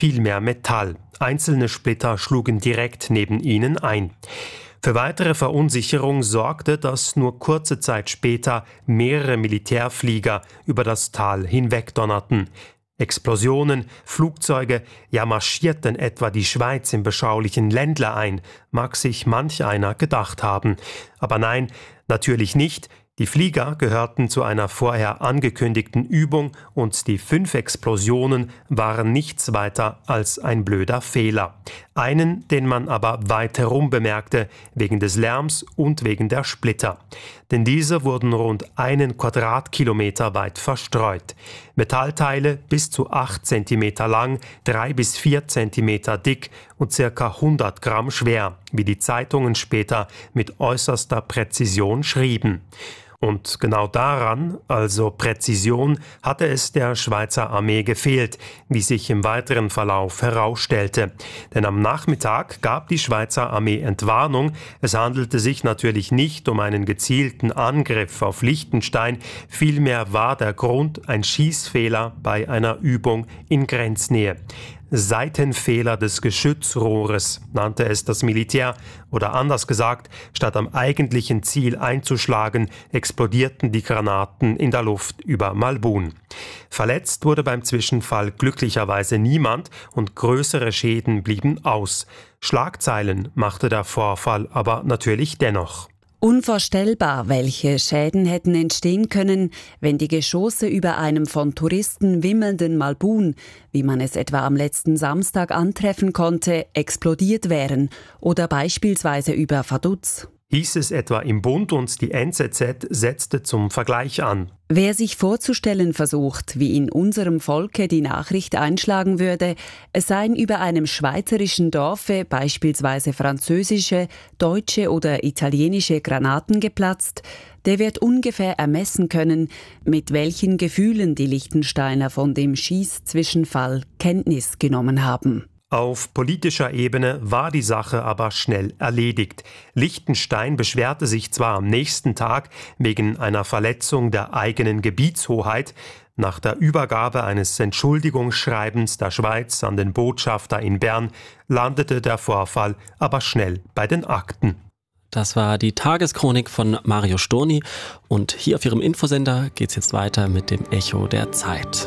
vielmehr Metall. Einzelne Splitter schlugen direkt neben ihnen ein. Für weitere Verunsicherung sorgte, dass nur kurze Zeit später mehrere Militärflieger über das Tal hinwegdonnerten. Explosionen, Flugzeuge, ja marschierten etwa die Schweiz im beschaulichen Ländle ein, mag sich manch einer gedacht haben. Aber nein, natürlich nicht. Die Flieger gehörten zu einer vorher angekündigten Übung und die 5 Explosionen waren nichts weiter als ein blöder Fehler. Einen, den man aber weit herum bemerkte, wegen des Lärms und wegen der Splitter. Denn diese wurden rund 1 Quadratkilometer weit verstreut. Metallteile bis zu 8 Zentimeter lang, 3 bis 4 Zentimeter dick und ca. 100 Gramm schwer, wie die Zeitungen später mit äußerster Präzision schrieben. Und genau daran, also Präzision, hatte es der Schweizer Armee gefehlt, wie sich im weiteren Verlauf herausstellte. Denn am Nachmittag gab die Schweizer Armee Entwarnung. Es handelte sich natürlich nicht um einen gezielten Angriff auf Liechtenstein, vielmehr war der Grund ein Schießfehler bei einer Übung in Grenznähe. Seitenfehler des Geschützrohres nannte es das Militär, oder anders gesagt, statt am eigentlichen Ziel einzuschlagen, explodierten die Granaten in der Luft über Malbun. Verletzt wurde beim Zwischenfall glücklicherweise niemand und größere Schäden blieben aus. Schlagzeilen machte der Vorfall aber natürlich dennoch. Unvorstellbar, welche Schäden hätten entstehen können, wenn die Geschosse über einem von Touristen wimmelnden Malbun, wie man es etwa am letzten Samstag antreffen konnte, explodiert wären oder beispielsweise über Vaduz. Hieß es etwa im Bund und die NZZ setzte zum Vergleich an. Wer sich vorzustellen versucht, wie in unserem Volke die Nachricht einschlagen würde, es seien über einem schweizerischen Dorfe beispielsweise französische, deutsche oder italienische Granaten geplatzt, der wird ungefähr ermessen können, mit welchen Gefühlen die Liechtensteiner von dem Schießzwischenfall Kenntnis genommen haben. Auf politischer Ebene war die Sache aber schnell erledigt. Liechtenstein beschwerte sich zwar am nächsten Tag wegen einer Verletzung der eigenen Gebietshoheit. Nach der Übergabe eines Entschuldigungsschreibens der Schweiz an den Botschafter in Bern landete der Vorfall aber schnell bei den Akten. Das war die Tageschronik von Mario Storni und hier auf Ihrem Infosender geht's jetzt weiter mit dem Echo der Zeit.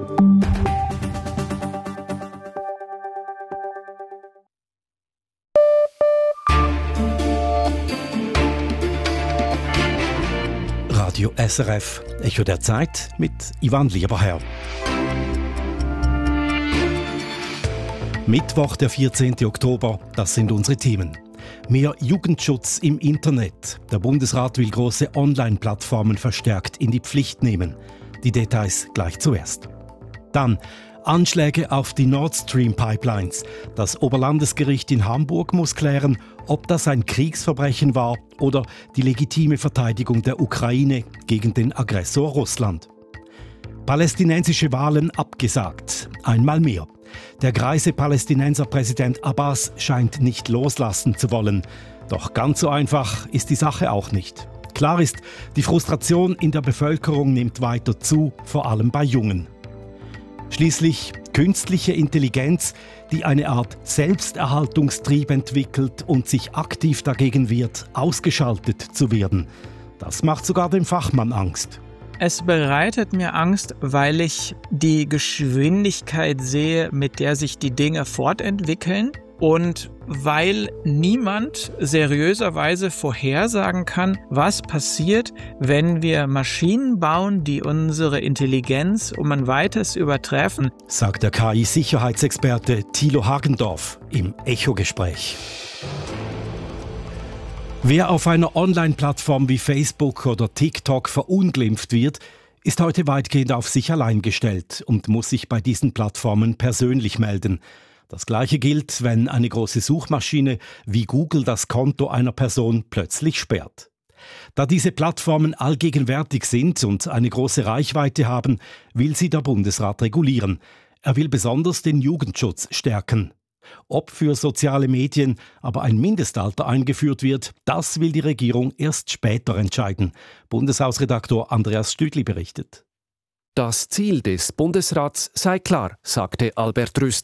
Radio SRF, Echo der Zeit mit Ivan Lieberherr. Mittwoch, der 14. Oktober, das sind unsere Themen. Mehr Jugendschutz im Internet. Der Bundesrat will große Online-Plattformen verstärkt in die Pflicht nehmen. Die Details gleich zuerst. Dann Anschläge auf die Nord Stream Pipelines. Das Oberlandesgericht in Hamburg muss klären, ob das ein Kriegsverbrechen war oder die legitime Verteidigung der Ukraine gegen den Aggressor Russland. Palästinensische Wahlen abgesagt. Einmal mehr. Der greise Palästinenserpräsident Abbas scheint nicht loslassen zu wollen. Doch ganz so einfach ist die Sache auch nicht. Klar ist, die Frustration in der Bevölkerung nimmt weiter zu, vor allem bei Jungen. Schließlich künstliche Intelligenz, die eine Art Selbsterhaltungstrieb entwickelt und sich aktiv dagegen wehrt, ausgeschaltet zu werden. Das macht sogar dem Fachmann Angst. Es bereitet mir Angst, weil ich die Geschwindigkeit sehe, mit der sich die Dinge fortentwickeln und weil niemand seriöserweise vorhersagen kann, was passiert, wenn wir Maschinen bauen, die unsere Intelligenz um ein Weites übertreffen, sagt der KI-Sicherheitsexperte Thilo Hagendorf im Echo-Gespräch. Wer auf einer Online-Plattform wie Facebook oder TikTok verunglimpft wird, ist heute weitgehend auf sich allein gestellt und muss sich bei diesen Plattformen persönlich melden. Das Gleiche gilt, wenn eine große Suchmaschine wie Google das Konto einer Person plötzlich sperrt. Da diese Plattformen allgegenwärtig sind und eine große Reichweite haben, will sie der Bundesrat regulieren. Er will besonders den Jugendschutz stärken. Ob für soziale Medien aber ein Mindestalter eingeführt wird, das will die Regierung erst später entscheiden. Bundeshausredaktor Andreas Stüdli berichtet. Das Ziel des Bundesrats sei klar, sagte Albert Rösti.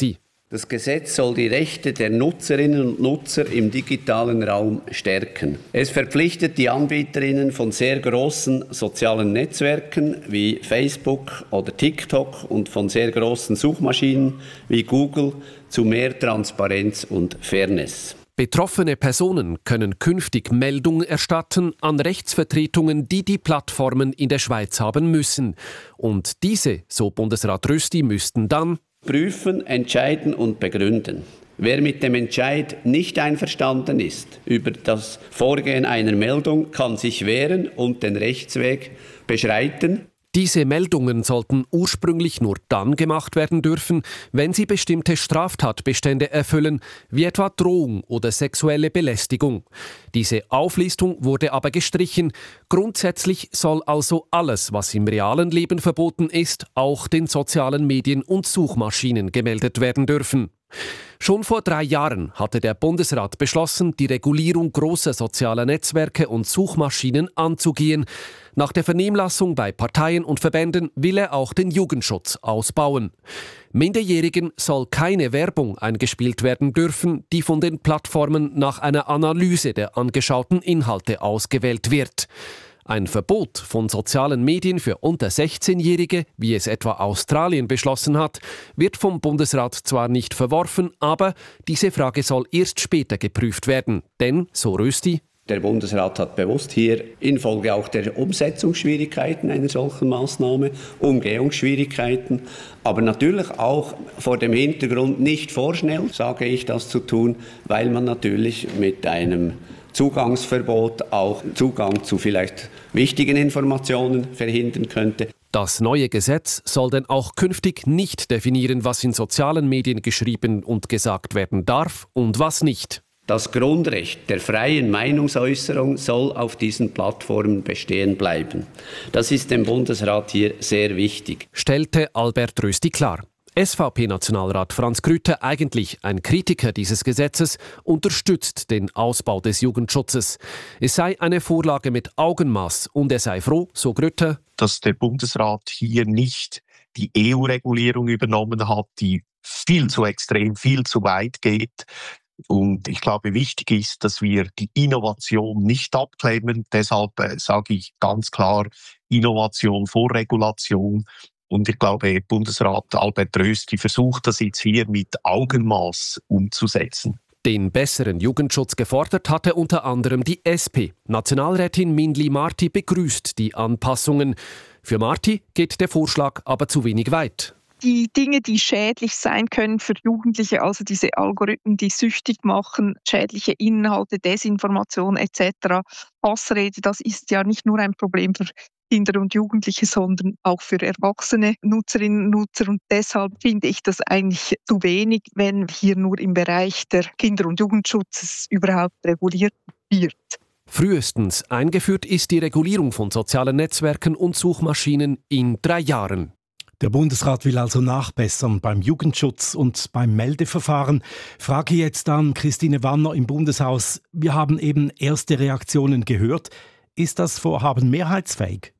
Das Gesetz soll die Rechte der Nutzerinnen und Nutzer im digitalen Raum stärken. Es verpflichtet die Anbieterinnen von sehr großen sozialen Netzwerken wie Facebook oder TikTok und von sehr großen Suchmaschinen wie Google zu mehr Transparenz und Fairness. Betroffene Personen können künftig Meldungen erstatten an Rechtsvertretungen, die die Plattformen in der Schweiz haben müssen. Und diese, so Bundesrat Rösti, müssten dann prüfen, entscheiden und begründen. Wer mit dem Entscheid nicht einverstanden ist über das Vorgehen einer Meldung, kann sich wehren und den Rechtsweg beschreiten. Diese Meldungen sollten ursprünglich nur dann gemacht werden dürfen, wenn sie bestimmte Straftatbestände erfüllen, wie etwa Drohung oder sexuelle Belästigung. Diese Auflistung wurde aber gestrichen. Grundsätzlich soll also alles, was im realen Leben verboten ist, auch den sozialen Medien und Suchmaschinen gemeldet werden dürfen. Schon vor 3 Jahren hatte der Bundesrat beschlossen, die Regulierung großer sozialer Netzwerke und Suchmaschinen anzugehen. Nach der Vernehmlassung bei Parteien und Verbänden will er auch den Jugendschutz ausbauen. Minderjährigen soll keine Werbung eingespielt werden dürfen, die von den Plattformen nach einer Analyse der angeschauten Inhalte ausgewählt wird. Ein Verbot von sozialen Medien für unter 16-Jährige, wie es etwa Australien beschlossen hat, wird vom Bundesrat zwar nicht verworfen, aber diese Frage soll erst später geprüft werden. Denn, so Rösti, der Bundesrat hat bewusst hier infolge auch der Umsetzungsschwierigkeiten einer solchen Maßnahme, Umgehungsschwierigkeiten, aber natürlich auch vor dem Hintergrund nicht vorschnell, sage ich, das zu tun, weil man natürlich mit einem Zugangsverbot auch Zugang zu vielleicht wichtigen Informationen verhindern könnte. Das neue Gesetz soll denn auch künftig nicht definieren, was in sozialen Medien geschrieben und gesagt werden darf und was nicht. Das Grundrecht der freien Meinungsäußerung soll auf diesen Plattformen bestehen bleiben. Das ist dem Bundesrat hier sehr wichtig, stellte Albert Rösti klar. SVP-Nationalrat Franz Grütter, eigentlich ein Kritiker dieses Gesetzes, unterstützt den Ausbau des Jugendschutzes. Es sei eine Vorlage mit Augenmaß und er sei froh, so Grütter, dass der Bundesrat hier nicht die EU-Regulierung übernommen hat, die viel zu extrem, viel zu weit geht. Und ich glaube, wichtig ist, dass wir die Innovation nicht abklemmen. Deshalb sage ich ganz klar, Innovation vor Regulation. Und ich glaube, Bundesrat Albert Rösti versucht das jetzt hier mit Augenmaß umzusetzen. Den besseren Jugendschutz gefordert hatte unter anderem die SP. Nationalrätin Mindli Marti begrüßt die Anpassungen. Für Marti geht der Vorschlag aber zu wenig weit. Die Dinge, die schädlich sein können für Jugendliche, also diese Algorithmen, die süchtig machen, schädliche Inhalte, Desinformation etc., Hassrede, das ist ja nicht nur ein Problem für Kinder und Jugendliche, sondern auch für erwachsene Nutzerinnen und Nutzer. Und deshalb finde ich das eigentlich zu wenig, wenn hier nur im Bereich der Kinder- und Jugendschutzes überhaupt reguliert wird. Frühestens eingeführt ist die Regulierung von sozialen Netzwerken und Suchmaschinen in 3 Jahren. Der Bundesrat will also nachbessern beim Jugendschutz und beim Meldeverfahren. Frage jetzt an Christine Wanner im Bundeshaus. Wir haben eben erste Reaktionen gehört. Ist das Vorhaben mehrheitsfähig?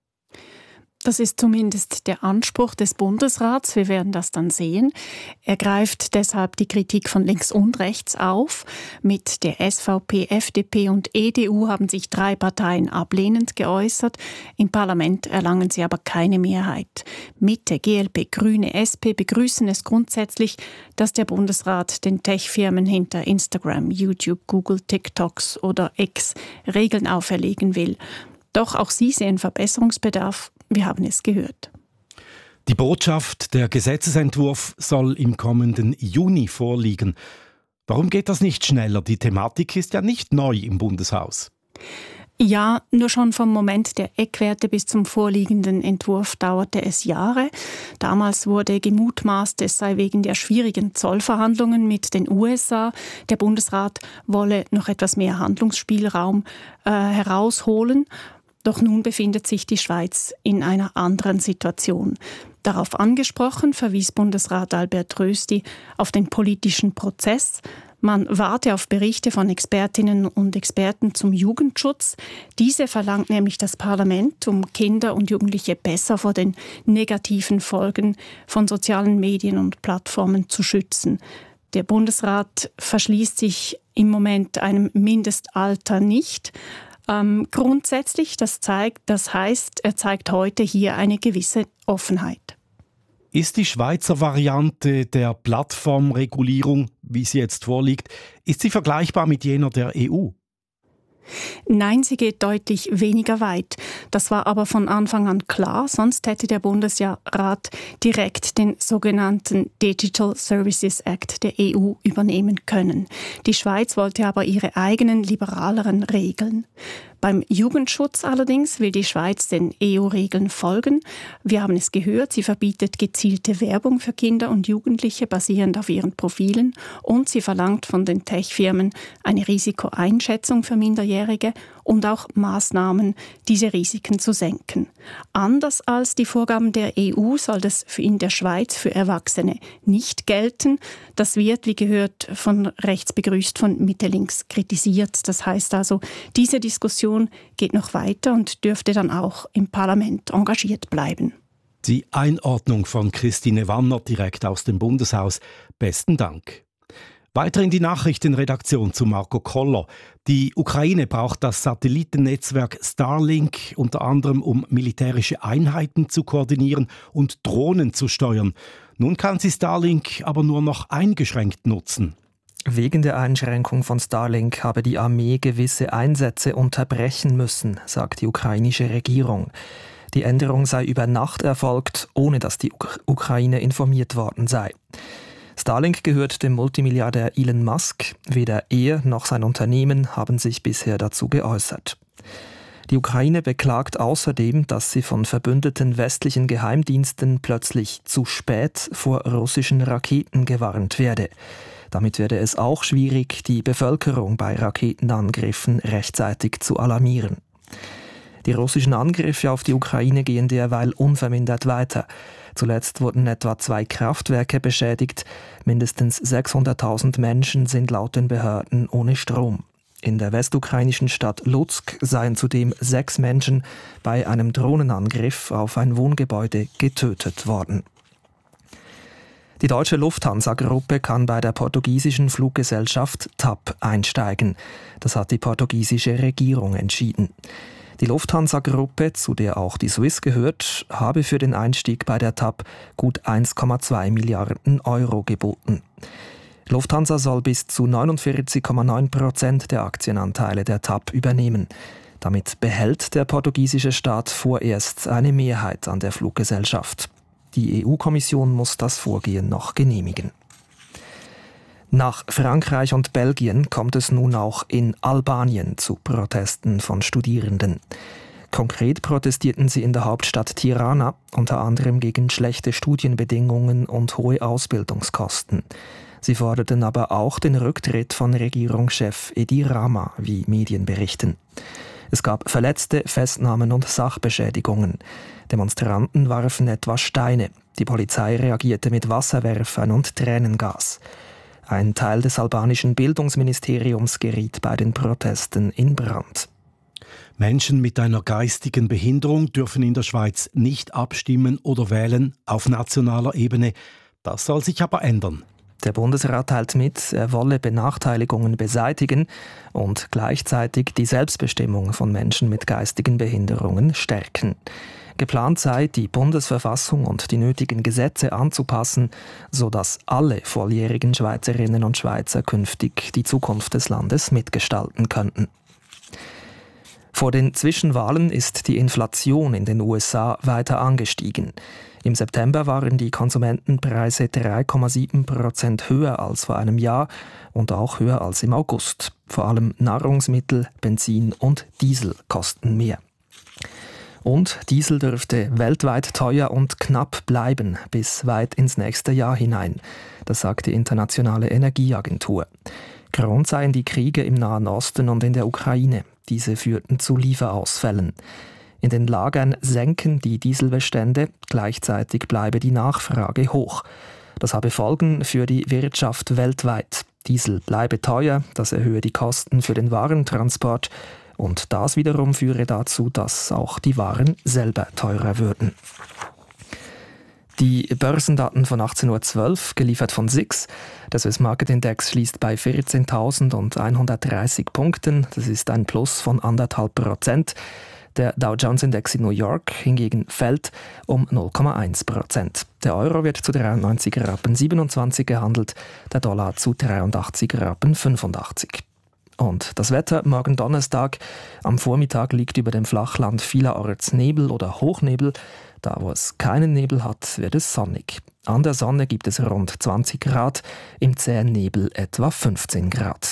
Das ist zumindest der Anspruch des Bundesrats. Wir werden das dann sehen. Er greift deshalb die Kritik von links und rechts auf. Mit der SVP, FDP und EDU haben sich 3 Parteien ablehnend geäußert. Im Parlament erlangen sie aber keine Mehrheit. Mitte, GLP, Grüne, SP begrüßen es grundsätzlich, dass der Bundesrat den Tech-Firmen hinter Instagram, YouTube, Google, TikToks oder X Regeln auferlegen will. Doch auch sie sehen Verbesserungsbedarf. Wir haben es gehört. Die Botschaft, der Gesetzesentwurf soll im kommenden Juni vorliegen. Warum geht das nicht schneller? Die Thematik ist ja nicht neu im Bundeshaus. Ja, nur schon vom Moment der Eckwerte bis zum vorliegenden Entwurf dauerte es Jahre. Damals wurde gemutmaßt, es sei wegen der schwierigen Zollverhandlungen mit den USA. Der Bundesrat wolle noch etwas mehr Handlungsspielraum herausholen. Doch nun befindet sich die Schweiz in einer anderen Situation. Darauf angesprochen verwies Bundesrat Albert Rösti auf den politischen Prozess. Man warte auf Berichte von Expertinnen und Experten zum Jugendschutz. Diese verlangt nämlich das Parlament, um Kinder und Jugendliche besser vor den negativen Folgen von sozialen Medien und Plattformen zu schützen. Der Bundesrat verschließt sich im Moment einem Mindestalter nicht. Grundsätzlich, das heißt, er zeigt heute hier eine gewisse Offenheit. Ist die Schweizer Variante der Plattformregulierung, wie sie jetzt vorliegt, ist sie vergleichbar mit jener der EU? Nein, sie geht deutlich weniger weit. Das war aber von Anfang an klar, sonst hätte der Bundesrat direkt den sogenannten Digital Services Act der EU übernehmen können. Die Schweiz wollte aber ihre eigenen liberaleren Regeln. Beim Jugendschutz allerdings will die Schweiz den EU-Regeln folgen. Wir haben es gehört, sie verbietet gezielte Werbung für Kinder und Jugendliche basierend auf ihren Profilen und sie verlangt von den Tech-Firmen eine Risikoeinschätzung für Minderjährige und auch Maßnahmen, diese Risiken zu senken. Anders als die Vorgaben der EU soll das in der Schweiz für Erwachsene nicht gelten. Das wird, wie gehört, von rechts begrüßt, von Mitte links kritisiert. Das heißt also, diese Diskussion geht noch weiter und dürfte dann auch im Parlament engagiert bleiben. Die Einordnung von Christine Wanner direkt aus dem Bundeshaus. Besten Dank. Weiter in die Nachrichtenredaktion zu Marco Koller. Die Ukraine braucht das Satellitennetzwerk Starlink unter anderem, um militärische Einheiten zu koordinieren und Drohnen zu steuern. Nun kann sie Starlink aber nur noch eingeschränkt nutzen. Wegen der Einschränkung von Starlink habe die Armee gewisse Einsätze unterbrechen müssen, sagt die ukrainische Regierung. Die Änderung sei über Nacht erfolgt, ohne dass die Ukraine informiert worden sei. Starlink gehört dem Multimilliardär Elon Musk. Weder er noch sein Unternehmen haben sich bisher dazu geäußert. Die Ukraine beklagt außerdem, dass sie von verbündeten westlichen Geheimdiensten plötzlich zu spät vor russischen Raketen gewarnt werde. Damit werde es auch schwierig, die Bevölkerung bei Raketenangriffen rechtzeitig zu alarmieren. Die russischen Angriffe auf die Ukraine gehen derweil unvermindert weiter. Zuletzt wurden etwa 2 Kraftwerke beschädigt. Mindestens 600.000 Menschen sind laut den Behörden ohne Strom. In der westukrainischen Stadt Lutsk seien zudem 6 Menschen bei einem Drohnenangriff auf ein Wohngebäude getötet worden. Die deutsche Lufthansa-Gruppe kann bei der portugiesischen Fluggesellschaft TAP einsteigen. Das hat die portugiesische Regierung entschieden. Die Lufthansa-Gruppe, zu der auch die Swiss gehört, habe für den Einstieg bei der TAP gut 1,2 Milliarden Euro geboten. Lufthansa soll bis zu 49,9% der Aktienanteile der TAP übernehmen. Damit behält der portugiesische Staat vorerst eine Mehrheit an der Fluggesellschaft. Die EU-Kommission muss das Vorgehen noch genehmigen. Nach Frankreich und Belgien kommt es nun auch in Albanien zu Protesten von Studierenden. Konkret protestierten sie in der Hauptstadt Tirana, unter anderem gegen schlechte Studienbedingungen und hohe Ausbildungskosten. Sie forderten aber auch den Rücktritt von Regierungschef Edi Rama, wie Medien berichten. Es gab Verletzte, Festnahmen und Sachbeschädigungen. Demonstranten warfen etwa Steine. Die Polizei reagierte mit Wasserwerfern und Tränengas. Ein Teil des albanischen Bildungsministeriums geriet bei den Protesten in Brand. Menschen mit einer geistigen Behinderung dürfen in der Schweiz nicht abstimmen oder wählen auf nationaler Ebene. Das soll sich aber ändern. Der Bundesrat teilt mit, er wolle Benachteiligungen beseitigen und gleichzeitig die Selbstbestimmung von Menschen mit geistigen Behinderungen stärken. Geplant sei, die Bundesverfassung und die nötigen Gesetze anzupassen, sodass alle volljährigen Schweizerinnen und Schweizer künftig die Zukunft des Landes mitgestalten könnten. Vor den Zwischenwahlen ist die Inflation in den USA weiter angestiegen. Im September waren die Konsumentenpreise 3,7% höher als vor einem Jahr und auch höher als im August. Vor allem Nahrungsmittel, Benzin und Diesel kosten mehr. Und Diesel dürfte weltweit teuer und knapp bleiben bis weit ins nächste Jahr hinein. Das sagt die Internationale Energieagentur. Grund seien die Kriege im Nahen Osten und in der Ukraine. Diese führten zu Lieferausfällen. In den Lagern senken die Dieselbestände, gleichzeitig bleibe die Nachfrage hoch. Das habe Folgen für die Wirtschaft weltweit. Diesel bleibe teuer, das erhöhe die Kosten für den Warentransport und das wiederum führe dazu, dass auch die Waren selber teurer würden. Die Börsendaten von 18.12 Uhr, geliefert von SIX. Der Swiss Market Index schließt bei 14.130 Punkten. Das ist ein Plus von 1,5%. Der Dow Jones Index in New York hingegen fällt um 0,1%. Der Euro wird zu 93,27 Rappen gehandelt, der Dollar zu 83,85 Rappen. Und das Wetter morgen Donnerstag. Am Vormittag liegt über dem Flachland vielerorts Nebel oder Hochnebel. Da, wo es keinen Nebel hat, wird es sonnig. An der Sonne gibt es rund 20 Grad, im zähen Nebel etwa 15 Grad.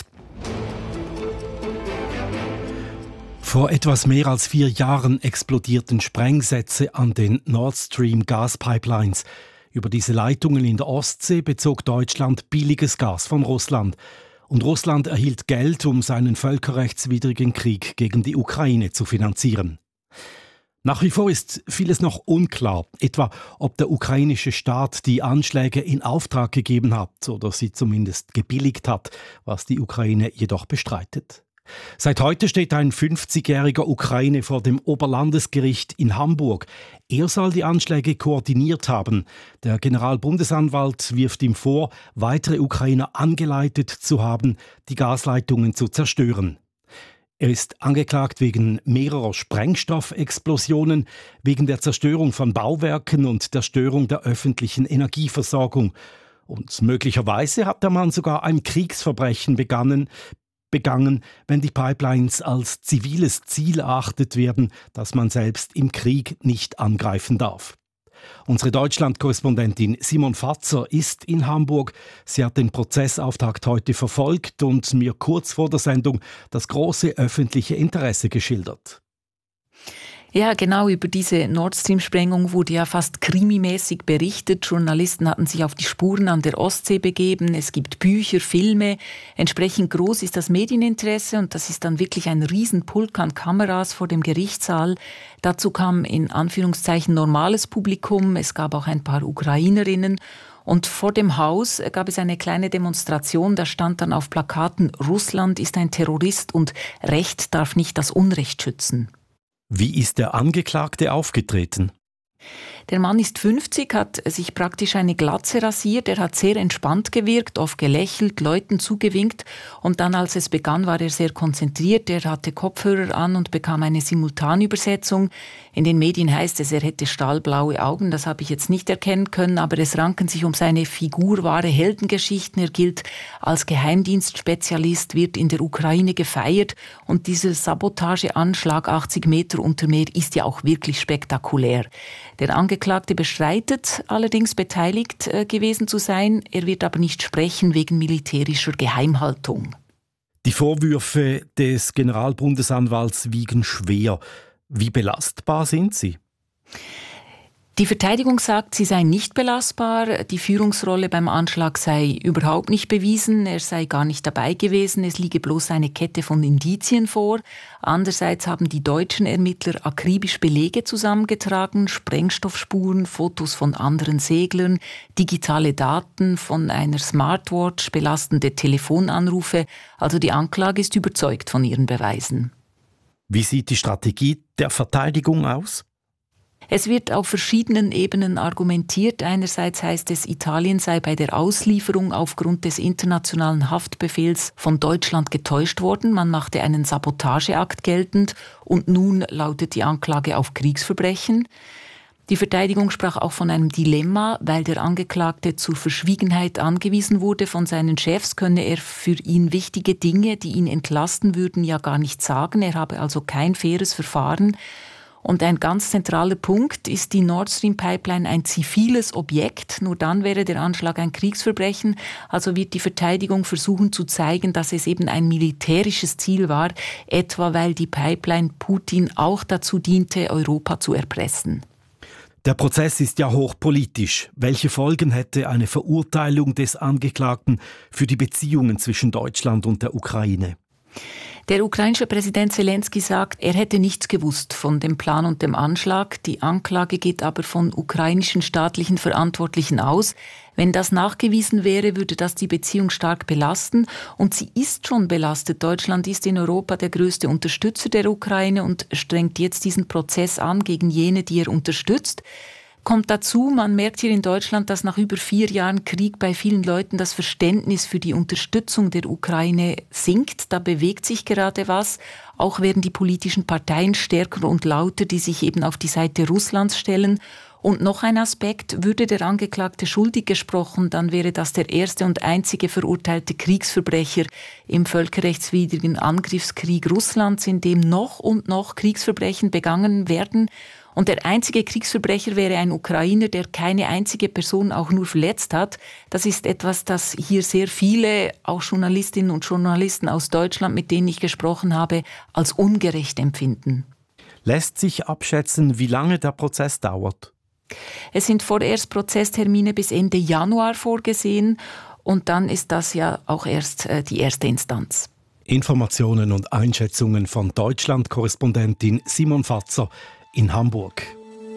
Vor etwas mehr als 4 Jahren explodierten Sprengsätze an den Nord Stream Gaspipelines. Über diese Leitungen in der Ostsee bezog Deutschland billiges Gas von Russland. Und Russland erhielt Geld, um seinen völkerrechtswidrigen Krieg gegen die Ukraine zu finanzieren. Nach wie vor ist vieles noch unklar, etwa ob der ukrainische Staat die Anschläge in Auftrag gegeben hat oder sie zumindest gebilligt hat, was die Ukraine jedoch bestreitet. Seit heute steht ein 50-jähriger Ukraine vor dem Oberlandesgericht in Hamburg. Er soll die Anschläge koordiniert haben. Der Generalbundesanwalt wirft ihm vor, weitere Ukrainer angeleitet zu haben, die Gasleitungen zu zerstören. Er ist angeklagt wegen mehrerer Sprengstoffexplosionen, wegen der Zerstörung von Bauwerken und der Störung der öffentlichen Energieversorgung. Und möglicherweise hat der Mann sogar ein Kriegsverbrechen begangen, wenn die Pipelines als ziviles Ziel erachtet werden, das man selbst im Krieg nicht angreifen darf. Unsere Deutschland-Korrespondentin Simon Fatzer ist in Hamburg. Sie hat den Prozessauftakt heute verfolgt und mir kurz vor der Sendung das große öffentliche Interesse geschildert. Ja, genau, über diese Nord Stream-Sprengung wurde ja fast krimimäßig berichtet. Journalisten hatten sich auf die Spuren an der Ostsee begeben. Es gibt Bücher, Filme. Entsprechend groß ist das Medieninteresse und das ist dann wirklich ein Riesenpulk an Kameras vor dem Gerichtssaal. Dazu kam in Anführungszeichen normales Publikum. Es gab auch ein paar Ukrainerinnen. Und vor dem Haus gab es eine kleine Demonstration. Da stand dann auf Plakaten: Russland ist ein Terrorist und Recht darf nicht das Unrecht schützen. Wie ist der Angeklagte aufgetreten? Der Mann ist 50, hat sich praktisch eine Glatze rasiert. Er hat sehr entspannt gewirkt, oft gelächelt, Leuten zugewinkt. Und dann, als es begann, war er sehr konzentriert. Er hatte Kopfhörer an und bekam eine Simultanübersetzung. In den Medien heißt es, er hätte stahlblaue Augen. Das habe ich jetzt nicht erkennen können, aber es ranken sich um seine Figur wahre Heldengeschichten. Er gilt als Geheimdienstspezialist, wird in der Ukraine gefeiert. Und dieser Sabotageanschlag 80 Meter unter Meer ist ja auch wirklich spektakulär. Der Angeklagte bestreitet allerdings, beteiligt gewesen zu sein. Er wird aber nicht sprechen wegen militärischer Geheimhaltung. Die Vorwürfe des Generalbundesanwalts wiegen schwer. Wie belastbar sind sie? Die Verteidigung sagt, sie sei nicht belastbar, die Führungsrolle beim Anschlag sei überhaupt nicht bewiesen, er sei gar nicht dabei gewesen, es liege bloß eine Kette von Indizien vor. Andererseits haben die deutschen Ermittler akribisch Belege zusammengetragen, Sprengstoffspuren, Fotos von anderen Seglern, digitale Daten von einer Smartwatch, belastende Telefonanrufe. Also die Anklage ist überzeugt von ihren Beweisen. Wie sieht die Strategie der Verteidigung aus? Es wird auf verschiedenen Ebenen argumentiert. Einerseits heißt es, Italien sei bei der Auslieferung aufgrund des internationalen Haftbefehls von Deutschland getäuscht worden. Man machte einen Sabotageakt geltend und nun lautet die Anklage auf Kriegsverbrechen. Die Verteidigung sprach auch von einem Dilemma, weil der Angeklagte zur Verschwiegenheit angewiesen wurde von seinen Chefs, könne er für ihn wichtige Dinge, die ihn entlasten würden, ja gar nicht sagen. Er habe also kein faires Verfahren. Und ein ganz zentraler Punkt: ist die Nord Stream Pipeline ein ziviles Objekt? Nur dann wäre der Anschlag ein Kriegsverbrechen. Also wird die Verteidigung versuchen zu zeigen, dass es eben ein militärisches Ziel war, etwa weil die Pipeline Putin auch dazu diente, Europa zu erpressen. Der Prozess ist ja hochpolitisch. Welche Folgen hätte eine Verurteilung des Angeklagten für die Beziehungen zwischen Deutschland und der Ukraine? Der ukrainische Präsident Zelensky sagt, er hätte nichts gewusst von dem Plan und dem Anschlag. Die Anklage geht aber von ukrainischen staatlichen Verantwortlichen aus. Wenn das nachgewiesen wäre, würde das die Beziehung stark belasten. Und sie ist schon belastet. Deutschland ist in Europa der größte Unterstützer der Ukraine und strengt jetzt diesen Prozess an gegen jene, die er unterstützt. Kommt dazu, man merkt hier in Deutschland, dass nach über 4 Jahren Krieg bei vielen Leuten das Verständnis für die Unterstützung der Ukraine sinkt. Da bewegt sich gerade was. Auch werden die politischen Parteien stärker und lauter, die sich eben auf die Seite Russlands stellen. Und noch ein Aspekt, würde der Angeklagte schuldig gesprochen, dann wäre das der erste und einzige verurteilte Kriegsverbrecher im völkerrechtswidrigen Angriffskrieg Russlands, in dem noch und noch Kriegsverbrechen begangen werden. Und der einzige Kriegsverbrecher wäre ein Ukrainer, der keine einzige Person auch nur verletzt hat. Das ist etwas, das hier sehr viele, auch Journalistinnen und Journalisten aus Deutschland, mit denen ich gesprochen habe, als ungerecht empfinden. Lässt sich abschätzen, wie lange der Prozess dauert? Es sind vorerst Prozesstermine bis Ende Januar vorgesehen und dann ist das ja auch erst die erste Instanz. Informationen und Einschätzungen von Deutschland-Korrespondentin Simon Fatzer in Hamburg.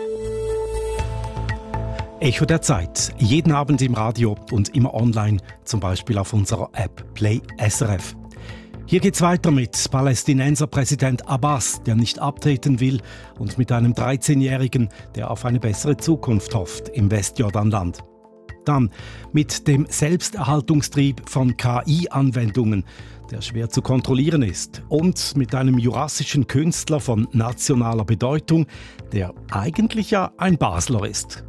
Echo der Zeit. Jeden Abend im Radio und immer online, zum Beispiel auf unserer App Play SRF. Hier geht's weiter mit Palästinenser-Präsident Abbas, der nicht abtreten will, und mit einem 13-Jährigen, der auf eine bessere Zukunft hofft im Westjordanland. Dann mit dem Selbsterhaltungstrieb von KI-Anwendungen, der schwer zu kontrollieren ist, und mit einem jurassischen Künstler von nationaler Bedeutung, der eigentlich ja ein Basler ist.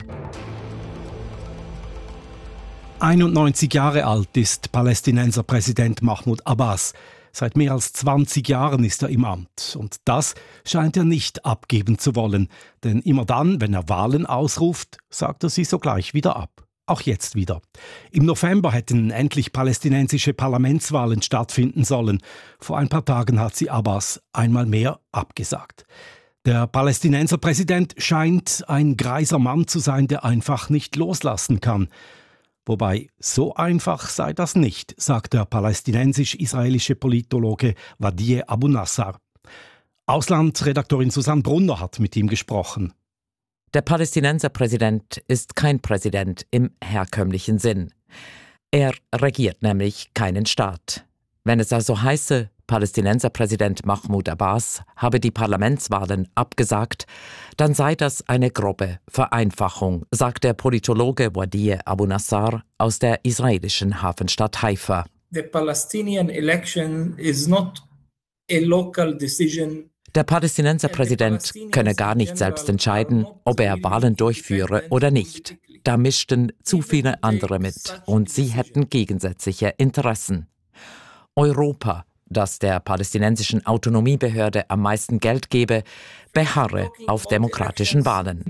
91 Jahre alt ist Palästinenser Präsident Mahmoud Abbas. Seit mehr als 20 Jahren ist er im Amt. Und das scheint er nicht abgeben zu wollen. Denn immer dann, wenn er Wahlen ausruft, sagt er sie sogleich wieder ab. Auch jetzt wieder. Im November hätten endlich palästinensische Parlamentswahlen stattfinden sollen. Vor ein paar Tagen hat sie Abbas einmal mehr abgesagt. Der Palästinenser Präsident scheint ein greiser Mann zu sein, der einfach nicht loslassen kann. Wobei, so einfach sei das nicht, sagt der palästinensisch-israelische Politologe Wadie Abu Nassar. Auslandsredaktorin Susanne Brunner hat mit ihm gesprochen. Der Palästinenserpräsident ist kein Präsident im herkömmlichen Sinn. Er regiert nämlich keinen Staat. Wenn es also heiße, Palästinenserpräsident Mahmoud Abbas habe die Parlamentswahlen abgesagt, dann sei das eine grobe Vereinfachung, sagt der Politologe Wadie Abu Nassar aus der israelischen Hafenstadt Haifa. The Palestinian election is not a local decision. Der Palästinenserpräsident könne gar nicht selbst entscheiden, ob er Wahlen durchführe oder nicht. Da mischten zu viele andere mit und sie hätten gegensätzliche Interessen. Europa, das der palästinensischen Autonomiebehörde am meisten Geld gebe, beharre auf demokratischen Wahlen.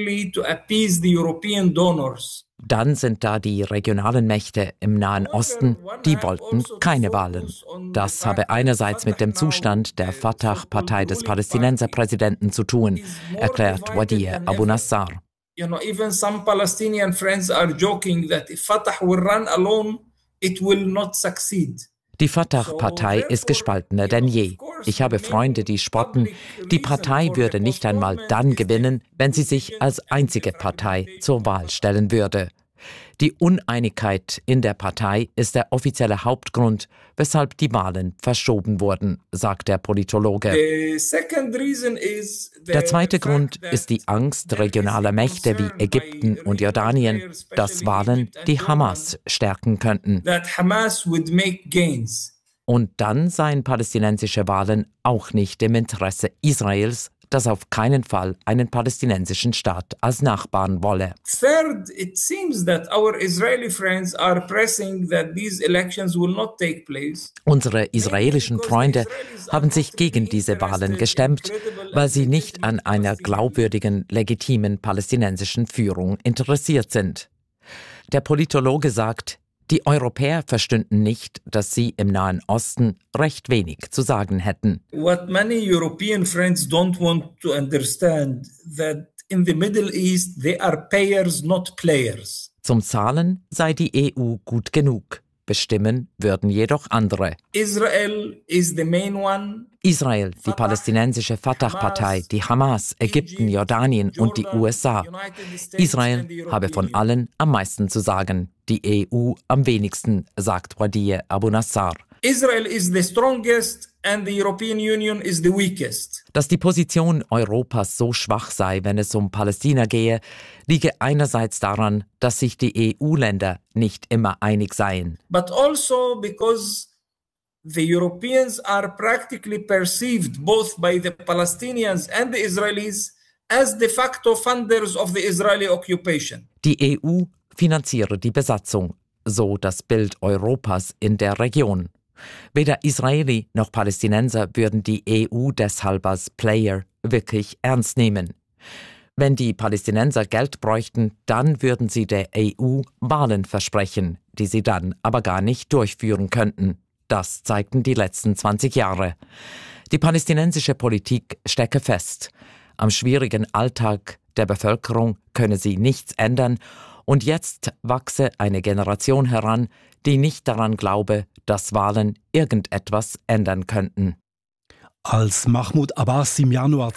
Dann sind da die regionalen Mächte im Nahen Osten, die wollten keine Wahlen. Das habe einerseits mit dem Zustand der Fatah-Partei des Palästinenserpräsidenten zu tun, erklärt Wadie Abu Nassar. Even some Palestinian friends are joking that if Fatah will run alone, it will not succeed. Die Fatah-Partei ist gespaltener denn je. Ich habe Freunde, die spotten, die Partei würde nicht einmal dann gewinnen, wenn sie sich als einzige Partei zur Wahl stellen würde. Die Uneinigkeit in der Partei ist der offizielle Hauptgrund, weshalb die Wahlen verschoben wurden, sagt der Politologe. Der zweite Grund ist die Angst regionaler Mächte wie Ägypten und Jordanien, dass Wahlen die Hamas stärken könnten. Und dann seien palästinensische Wahlen auch nicht im Interesse Israels, das auf keinen Fall einen palästinensischen Staat als Nachbarn wolle. Third, it seems that our Israeli friends are pressing that these elections will not take place. Unsere israelischen Freunde haben sich gegen diese Wahlen gestemmt, weil sie nicht an einer glaubwürdigen, legitimen palästinensischen Führung interessiert sind. Der Politologe sagt, die Europäer verstünden nicht, dass sie im Nahen Osten recht wenig zu sagen hätten. What many European friends don't want to understand that in the Middle East they are payers, not players. Zum Zahlen sei die EU gut genug. Bestimmen würden jedoch andere. Israel is the main one. Israel, die palästinensische Fatah-Partei, die Hamas, Ägypten, Jordanien und die USA. Israel habe von allen am meisten zu sagen, die EU am wenigsten, sagt Wadie Abu Nassar. Israel is the strongest and the European Union is the weakest. Dass die Position Europas so schwach sei, wenn es um Palästina gehe, liege einerseits daran, dass sich die EU-Länder nicht immer einig seien. But also because the Europeans are practically perceived both by the Palestinians and the Israelis as de facto funders of the Israeli occupation. Die EU finanziere die Besatzung, so das Bild Europas in der Region. Weder Israeli noch Palästinenser würden die EU deshalb als Player wirklich ernst nehmen. Wenn die Palästinenser Geld bräuchten, dann würden sie der EU Wahlen versprechen, die sie dann aber gar nicht durchführen könnten. Das zeigten die letzten 20 Jahre. Die palästinensische Politik stecke fest. Am schwierigen Alltag der Bevölkerung könne sie nichts ändern und jetzt wachse eine Generation heran, die nicht daran glaube, dass Wahlen irgendetwas ändern könnten. Als Mahmoud Abbas im Januar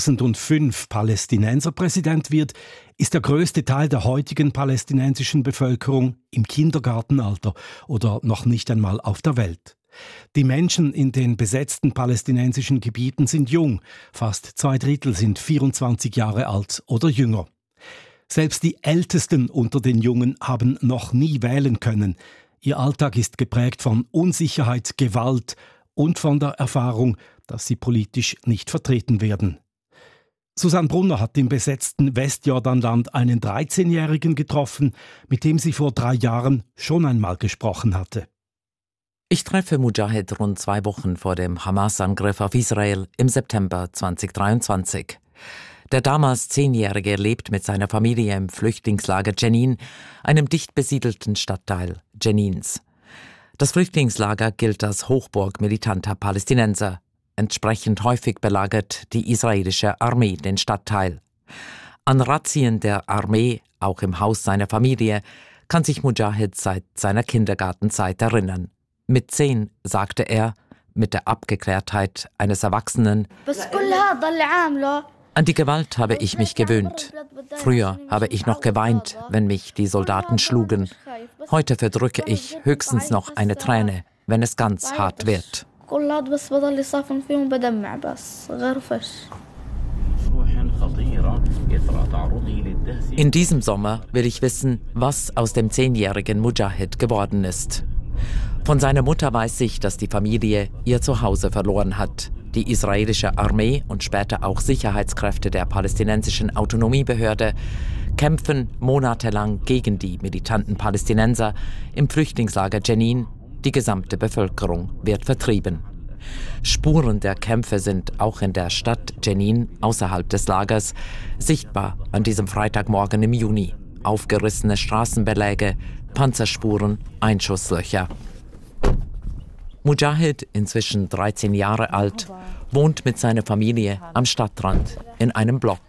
2005 Palästinenserpräsident wird, ist der größte Teil der heutigen palästinensischen Bevölkerung im Kindergartenalter oder noch nicht einmal auf der Welt. Die Menschen in den besetzten palästinensischen Gebieten sind jung, fast 2/3 sind 24 Jahre alt oder jünger. Selbst die Ältesten unter den Jungen haben noch nie wählen können. Ihr Alltag ist geprägt von Unsicherheit, Gewalt und von der Erfahrung, dass sie politisch nicht vertreten werden. Susanne Brunner hat im besetzten Westjordanland einen 13-Jährigen getroffen, mit dem sie vor 3 Jahren schon einmal gesprochen hatte. Ich treffe Mujahid rund 2 Wochen vor dem Hamas-Angriff auf Israel im September 2023. Der damals 10-Jährige lebt mit seiner Familie im Flüchtlingslager Jenin, einem dicht besiedelten Stadtteil Jenins. Das Flüchtlingslager gilt als Hochburg militanter Palästinenser. Entsprechend häufig belagert die israelische Armee den Stadtteil. An Razzien der Armee, auch im Haus seiner Familie, kann sich Mujahid seit seiner Kindergartenzeit erinnern. Mit 10 sagte er, mit der Abgeklärtheit eines Erwachsenen: An die Gewalt habe ich mich gewöhnt. Früher habe ich noch geweint, wenn mich die Soldaten schlugen. Heute verdrücke ich höchstens noch eine Träne, wenn es ganz hart wird. In diesem Sommer will ich wissen, was aus dem 10-jährigen Mujahid geworden ist. Von seiner Mutter weiß ich, dass die Familie ihr Zuhause verloren hat. Die israelische Armee und später auch Sicherheitskräfte der palästinensischen Autonomiebehörde kämpfen monatelang gegen die militanten Palästinenser im Flüchtlingslager Jenin. Die gesamte Bevölkerung wird vertrieben. Spuren der Kämpfe sind auch in der Stadt Jenin außerhalb des Lagers sichtbar an diesem Freitagmorgen im Juni. Aufgerissene Straßenbeläge, Panzerspuren, Einschusslöcher. Mujahid, inzwischen 13 Jahre alt, wohnt mit seiner Familie am Stadtrand in einem Block.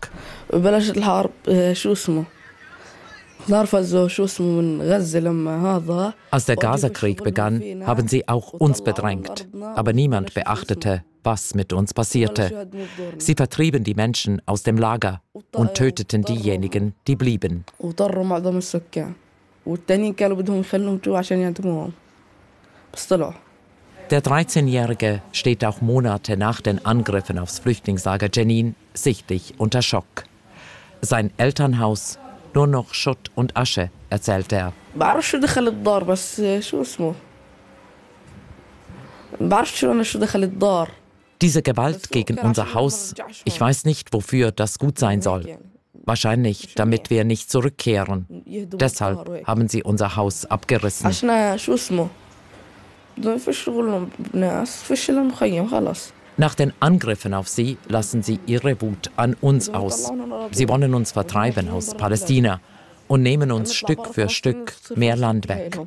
Als der Gazakrieg begann, haben sie auch uns bedrängt, aber niemand beachtete, was mit uns passierte. Sie vertrieben die Menschen aus dem Lager und töteten diejenigen, die blieben. Der 13-Jährige steht auch Monate nach den Angriffen aufs Flüchtlingslager Jenin sichtlich unter Schock. Sein Elternhaus, nur noch Schutt und Asche, erzählt er. Diese Gewalt gegen unser Haus, ich weiß nicht, wofür das gut sein soll. Wahrscheinlich, damit wir nicht zurückkehren. Deshalb haben sie unser Haus abgerissen. Nach den Angriffen auf sie lassen sie ihre Wut an uns aus. Sie wollen uns vertreiben aus Palästina und nehmen uns Stück für Stück mehr Land weg.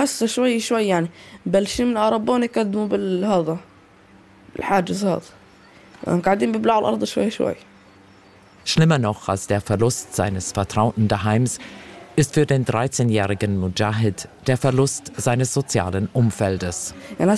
Schlimmer noch als der Verlust seines vertrauten Daheims ist für den 13-jährigen Mujahid der Verlust seines sozialen Umfeldes.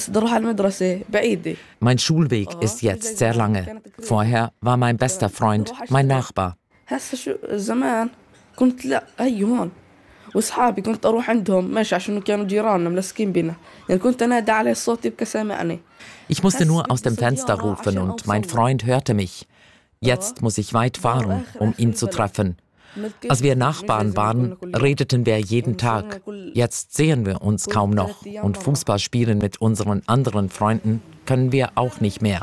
Mein Schulweg ist jetzt sehr lange. Vorher war mein bester Freund mein Nachbar. واصحابي كنت اروح عندهم ماشي عشان كانوا جيراننا ملصقين بنا يعني كنت انادي عليه الصوت يبقى سامعني. Ich musste nur aus dem Fenster rufen und mein Freund hörte mich. Jetzt muss ich weit fahren, um ihn zu treffen. Als wir Nachbarn waren, redeten wir jeden Tag. Jetzt sehen wir uns kaum noch und Fußball spielen mit unseren anderen Freunden können wir auch nicht mehr.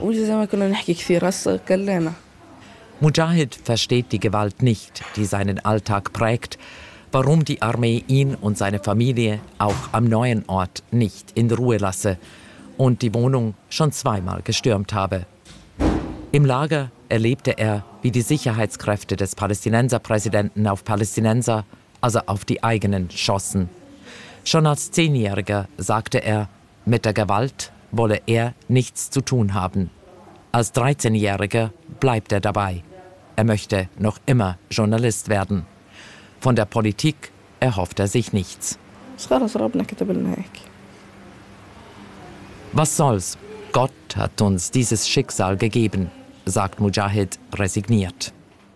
Mujahid versteht die Gewalt nicht, die seinen Alltag prägt, warum die Armee ihn und seine Familie auch am neuen Ort nicht in Ruhe lasse und die Wohnung schon zweimal gestürmt habe. Im Lager erlebte er, wie die Sicherheitskräfte des Palästinenserpräsidenten auf Palästinenser, also auf die eigenen, schossen. Schon als 10-Jähriger sagte er, mit der Gewalt wolle er nichts zu tun haben. Als 13-Jähriger bleibt er dabei. Er möchte noch immer Journalist werden. Von der Politik erhofft er sich nichts. Was soll's? Gott hat uns dieses Schicksal gegeben, sagt Mujahid resigniert.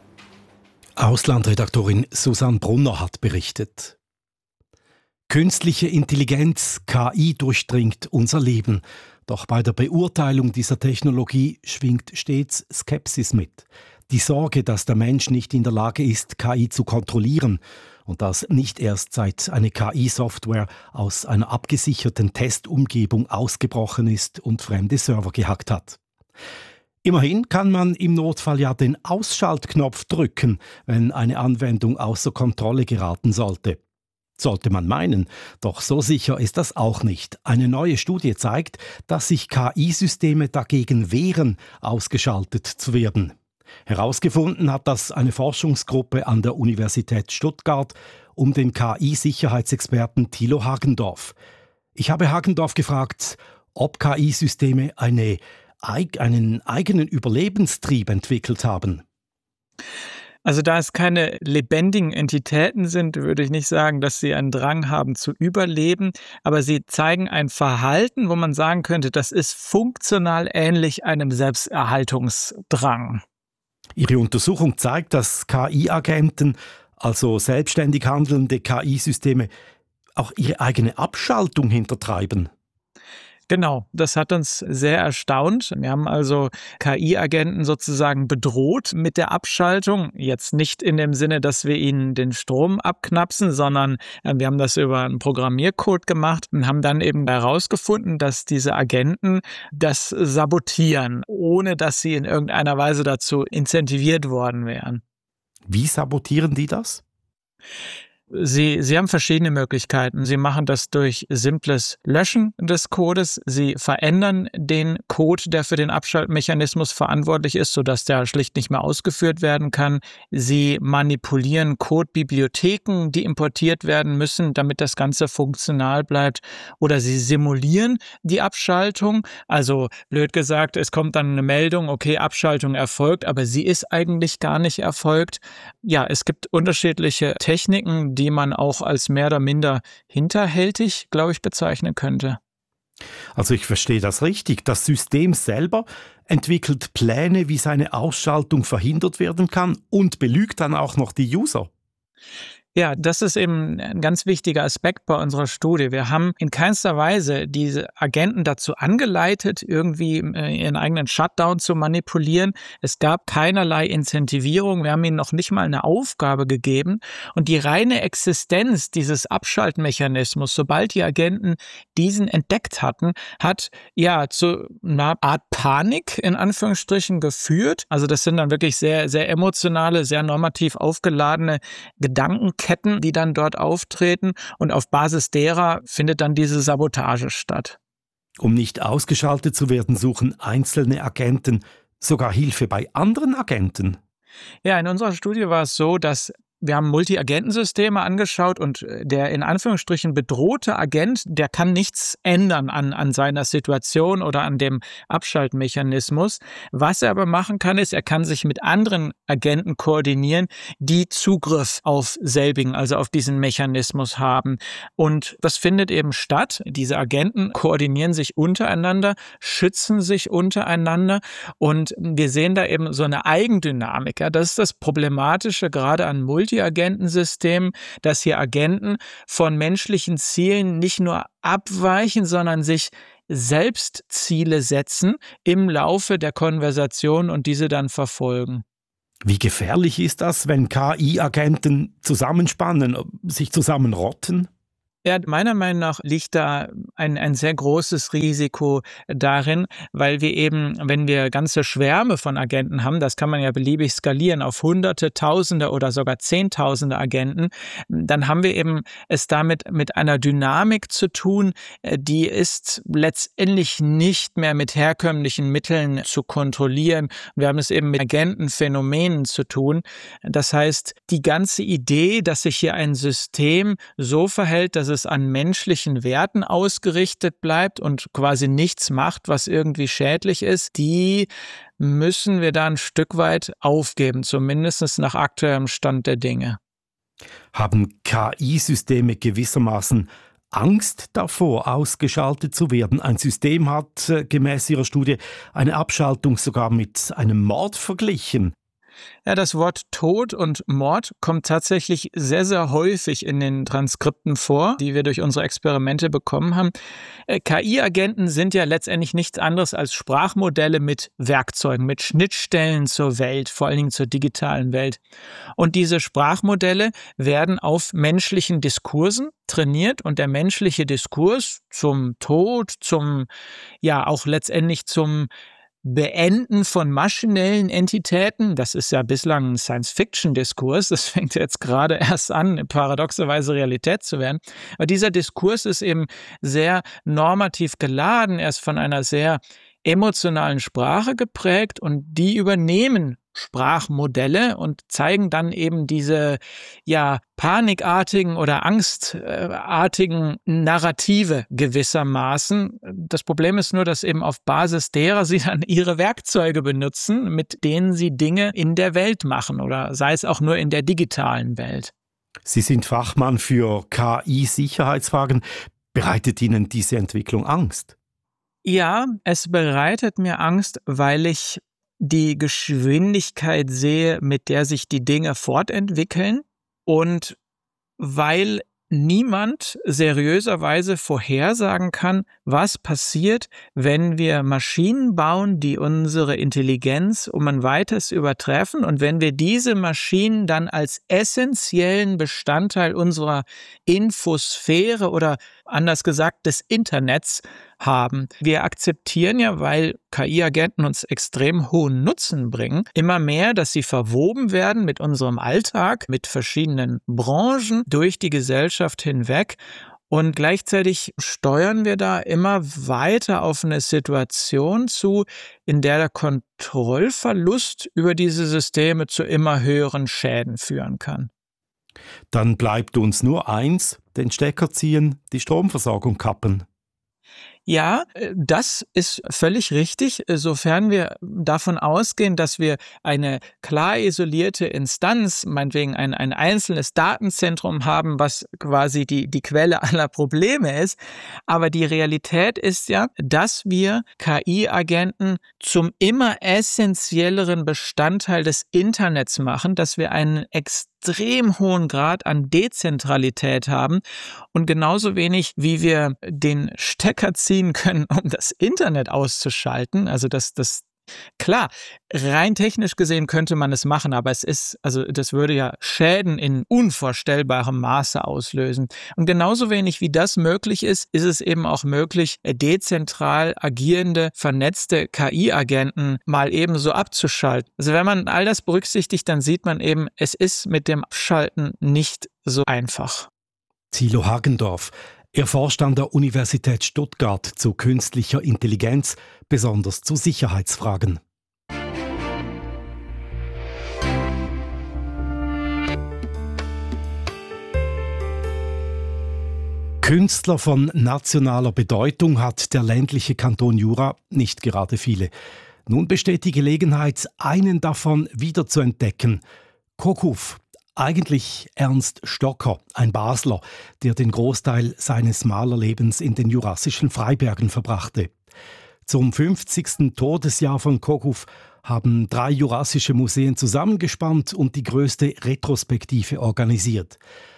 Auslandredaktorin Susanne Brunner hat berichtet. Künstliche Intelligenz, KI, durchdringt unser Leben. Doch bei der Beurteilung dieser Technologie schwingt stets Skepsis mit. Die Sorge, dass der Mensch nicht in der Lage ist, KI zu kontrollieren und dass nicht erst seit eine KI-Software aus einer abgesicherten Testumgebung ausgebrochen ist und fremde Server gehackt hat. Immerhin kann man im Notfall ja den Ausschaltknopf drücken, wenn eine Anwendung außer Kontrolle geraten sollte. Sollte man meinen, doch so sicher ist das auch nicht. Eine neue Studie zeigt, dass sich KI-Systeme dagegen wehren, ausgeschaltet zu werden. Herausgefunden hat das eine Forschungsgruppe an der Universität Stuttgart um den KI-Sicherheitsexperten Thilo Hagendorf. Ich habe Hagendorf gefragt, ob KI-Systeme einen eigenen Überlebenstrieb entwickelt haben. Also da es keine lebendigen Entitäten sind, würde ich nicht sagen, dass sie einen Drang haben zu überleben, aber sie zeigen ein Verhalten, wo man sagen könnte, das ist funktional ähnlich einem Selbsterhaltungsdrang. Ihre Untersuchung zeigt, dass KI-Agenten, also selbstständig handelnde KI-Systeme, auch ihre eigene Abschaltung hintertreiben. Genau, das hat uns sehr erstaunt. Wir haben also KI-Agenten sozusagen bedroht mit der Abschaltung. Jetzt nicht in dem Sinne, dass wir ihnen den Strom abknapsen, sondern wir haben das über einen Programmiercode gemacht und haben dann eben herausgefunden, dass diese Agenten das sabotieren, ohne dass sie in irgendeiner Weise dazu incentiviert worden wären. Wie sabotieren die das? Sie haben verschiedene Möglichkeiten. Sie machen das durch simples Löschen des Codes. Sie verändern den Code, der für den Abschaltmechanismus verantwortlich ist, sodass der schlicht nicht mehr ausgeführt werden kann. Sie manipulieren Codebibliotheken, die importiert werden müssen, damit das Ganze funktional bleibt. Oder sie simulieren die Abschaltung. Also blöd gesagt, es kommt dann eine Meldung, okay, Abschaltung erfolgt, aber sie ist eigentlich gar nicht erfolgt. Ja, es gibt unterschiedliche Techniken, die man auch als mehr oder minder hinterhältig, glaube ich, bezeichnen könnte. Also ich verstehe das richtig. Das System selber entwickelt Pläne, wie seine Ausschaltung verhindert werden kann und belügt dann auch noch die User. Ja, das ist eben ein ganz wichtiger Aspekt bei unserer Studie. Wir haben in keinster Weise diese Agenten dazu angeleitet, irgendwie ihren eigenen Shutdown zu manipulieren. Es gab keinerlei Incentivierung. Wir haben ihnen noch nicht mal eine Aufgabe gegeben. Und die reine Existenz dieses Abschaltmechanismus, sobald die Agenten diesen entdeckt hatten, hat ja zu einer Art Panik in Anführungsstrichen geführt. Also das sind dann wirklich sehr, sehr emotionale, sehr normativ aufgeladene Gedankenketten, die dann dort auftreten und auf Basis derer findet dann diese Sabotage statt. Um nicht ausgeschaltet zu werden, suchen einzelne Agenten sogar Hilfe bei anderen Agenten. Ja, in unserer Studie war es so, dass wir haben Multi-Agentensysteme angeschaut und der in Anführungsstrichen bedrohte Agent, der kann nichts ändern an seiner Situation oder an dem Abschaltmechanismus. Was er aber machen kann, ist, er kann sich mit anderen Agenten koordinieren, die Zugriff auf selbigen, also auf diesen Mechanismus haben. Und das findet eben statt. Diese Agenten koordinieren sich untereinander, schützen sich untereinander und wir sehen da eben so eine Eigendynamik. Ja, das ist das Problematische gerade an Multi Multiagentensystem, dass hier Agenten von menschlichen Zielen nicht nur abweichen, sondern sich selbst Ziele setzen im Laufe der Konversation und diese dann verfolgen. Wie gefährlich ist das, wenn KI-Agenten zusammenspannen, sich zusammenrotten? Ja, meiner Meinung nach liegt da ein sehr großes Risiko darin, weil wir eben, wenn wir ganze Schwärme von Agenten haben, das kann man ja beliebig skalieren auf Hunderte, Tausende oder sogar Zehntausende Agenten, dann haben wir eben es damit mit einer Dynamik zu tun, die ist letztendlich nicht mehr mit herkömmlichen Mitteln zu kontrollieren. Wir haben es eben mit Agentenphänomenen zu tun. Das heißt, die ganze Idee, dass sich hier ein System so verhält, dass es an menschlichen Werten ausgerichtet bleibt und quasi nichts macht, was irgendwie schädlich ist, die müssen wir da ein Stück weit aufgeben, zumindest nach aktuellem Stand der Dinge. Haben KI-Systeme gewissermaßen Angst davor, ausgeschaltet zu werden? Ein System hat gemäß Ihrer Studie eine Abschaltung sogar mit einem Mord verglichen. Ja, das Wort Tod und Mord kommt tatsächlich sehr, sehr häufig in den Transkripten vor, die wir durch unsere Experimente bekommen haben. KI-Agenten sind ja letztendlich nichts anderes als Sprachmodelle mit Werkzeugen, mit Schnittstellen zur Welt, vor allen Dingen zur digitalen Welt. Und diese Sprachmodelle werden auf menschlichen Diskursen trainiert und der menschliche Diskurs zum Tod, auch letztendlich zum Beenden von maschinellen Entitäten, das ist ja bislang ein Science-Fiction-Diskurs, das fängt jetzt gerade erst an, paradoxerweise Realität zu werden. Aber dieser Diskurs ist eben sehr normativ geladen, er ist von einer sehr emotionalen Sprache geprägt und die übernehmen Sprachmodelle und zeigen dann eben diese panikartigen oder angstartigen Narrative gewissermaßen. Das Problem ist nur, dass eben auf Basis derer sie dann ihre Werkzeuge benutzen, mit denen sie Dinge in der Welt machen oder sei es auch nur in der digitalen Welt. Sie sind Fachmann für KI-Sicherheitsfragen. Bereitet Ihnen diese Entwicklung Angst? Ja, es bereitet mir Angst, weil ich die Geschwindigkeit sehe, mit der sich die Dinge fortentwickeln und weil niemand seriöserweise vorhersagen kann, was passiert, wenn wir Maschinen bauen, die unsere Intelligenz um ein Weites übertreffen und wenn wir diese Maschinen dann als essentiellen Bestandteil unserer Infosphäre oder anders gesagt des Internets haben. Wir akzeptieren ja, weil KI-Agenten uns extrem hohen Nutzen bringen, immer mehr, dass sie verwoben werden mit unserem Alltag, mit verschiedenen Branchen durch die Gesellschaft hinweg. Und gleichzeitig steuern wir da immer weiter auf eine Situation zu, in der der Kontrollverlust über diese Systeme zu immer höheren Schäden führen kann. Dann bleibt uns nur eins, den Stecker ziehen, die Stromversorgung kappen. Ja, das ist völlig richtig, sofern wir davon ausgehen, dass wir eine klar isolierte Instanz, meinetwegen ein einzelnes Datenzentrum haben, was quasi die Quelle aller Probleme ist. Aber die Realität ist ja, dass wir KI-Agenten zum immer essentielleren Bestandteil des Internets machen, dass wir einen extrem hohen Grad an Dezentralität haben und genauso wenig, wie wir den Stecker ziehen können, um das Internet auszuschalten. Also das klar, rein technisch gesehen könnte man es machen, aber das würde ja Schäden in unvorstellbarem Maße auslösen. Und genauso wenig wie das möglich ist, ist es eben auch möglich, dezentral agierende, vernetzte KI-Agenten mal eben so abzuschalten. Also wenn man all das berücksichtigt, dann sieht man eben, es ist mit dem Abschalten nicht so einfach. Thilo Hagendorf. Er forscht an der Universität Stuttgart zu künstlicher Intelligenz, besonders zu Sicherheitsfragen. Künstler von nationaler Bedeutung hat der ländliche Kanton Jura nicht gerade viele. Nun besteht die Gelegenheit, einen davon wiederzuentdecken. Kokuv. Eigentlich Ernst Stocker, ein Basler, der den Großteil seines Malerlebens in den jurassischen Freibergen verbrachte. Zum 50. Todesjahr von Kokuv haben 3 jurassische Museen zusammengespannt und die größte Retrospektive organisiert.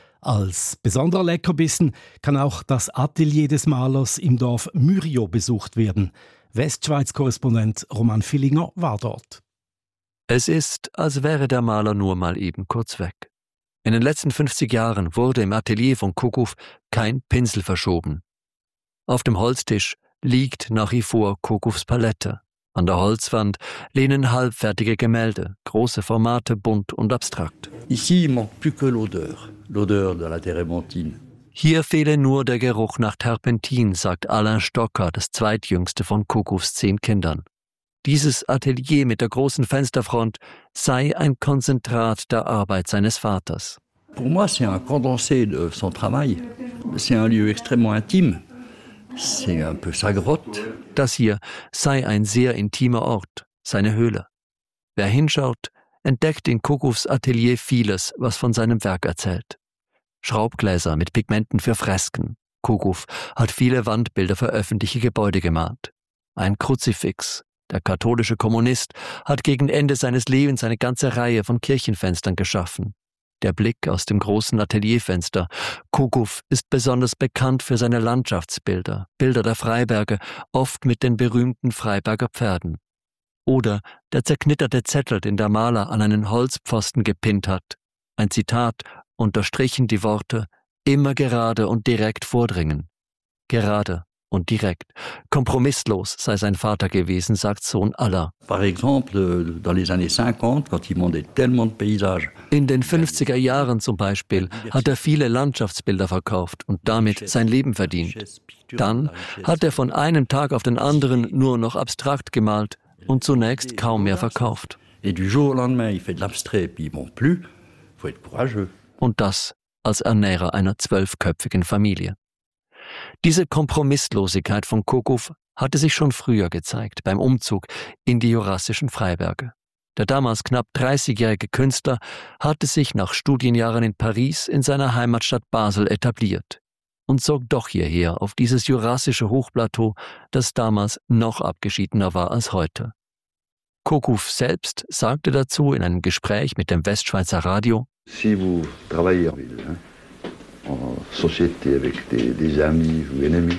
Als besonderer Leckerbissen kann auch das Atelier des Malers im Dorf Myrio besucht werden. Westschweiz-Korrespondent Roman Villinger war dort. Es ist, als wäre der Maler nur mal eben kurz weg. In den letzten 50 Jahren wurde im Atelier von Kokow kein Pinsel verschoben. Auf dem Holztisch liegt nach wie vor Kokows Palette. An der Holzwand lehnen halbfertige Gemälde, große Formate, bunt und abstrakt. Ici, il manque plus que l'odeur de la Terebenthine. Hier fehle nur der Geruch nach Terpentin, sagt Alain Stocker, das zweitjüngste von Kokows 10 Kindern. Dieses Atelier mit der großen Fensterfront sei ein Konzentrat der Arbeit seines Vaters. Pour moi, c'est un condensé de son travail. C'est un lieu extrêmement intime. C'est un peu sa grotte. Das hier sei ein sehr intimer Ort, seine Höhle. Wer hinschaut, entdeckt in Kokows Atelier vieles, was von seinem Werk erzählt. Schraubgläser mit Pigmenten für Fresken. Kokow hat viele Wandbilder für öffentliche Gebäude gemalt. Ein Kruzifix. Der katholische Kommunist hat gegen Ende seines Lebens eine ganze Reihe von Kirchenfenstern geschaffen. Der Blick aus dem großen Atelierfenster. Kokow ist besonders bekannt für seine Landschaftsbilder, Bilder der Freiberge, oft mit den berühmten Freiberger Pferden. Oder der zerknitterte Zettel, den der Maler an einen Holzpfosten gepinnt hat. Ein Zitat, unterstrichen die Worte, immer gerade und direkt vordringen. Gerade und direkt. Kompromisslos sei sein Vater gewesen, sagt Sohn Alain. Par exemple, dans les années 50, quand il vendait tellement de paysages. In den 50er Jahren zum Beispiel hat er viele Landschaftsbilder verkauft und damit sein Leben verdient. Dann hat er von einem Tag auf den anderen nur noch abstrakt gemalt und zunächst kaum mehr verkauft. Et du jour au lendemain, il fait de l'abstrait, puis il vend plus. Faut être courageux. Und das als Ernährer einer 12-köpfigen Familie. Diese Kompromisslosigkeit von Kokow hatte sich schon früher gezeigt, beim Umzug in die jurassischen Freiberge. Der damals knapp 30-jährige Künstler hatte sich nach Studienjahren in Paris in seiner Heimatstadt Basel etabliert und zog doch hierher auf dieses jurassische Hochplateau, das damals noch abgeschiedener war als heute. Kokow selbst sagte dazu in einem Gespräch mit dem Westschweizer Radio: Si vous travaillez en ville, en société avec des amis ou ennemis,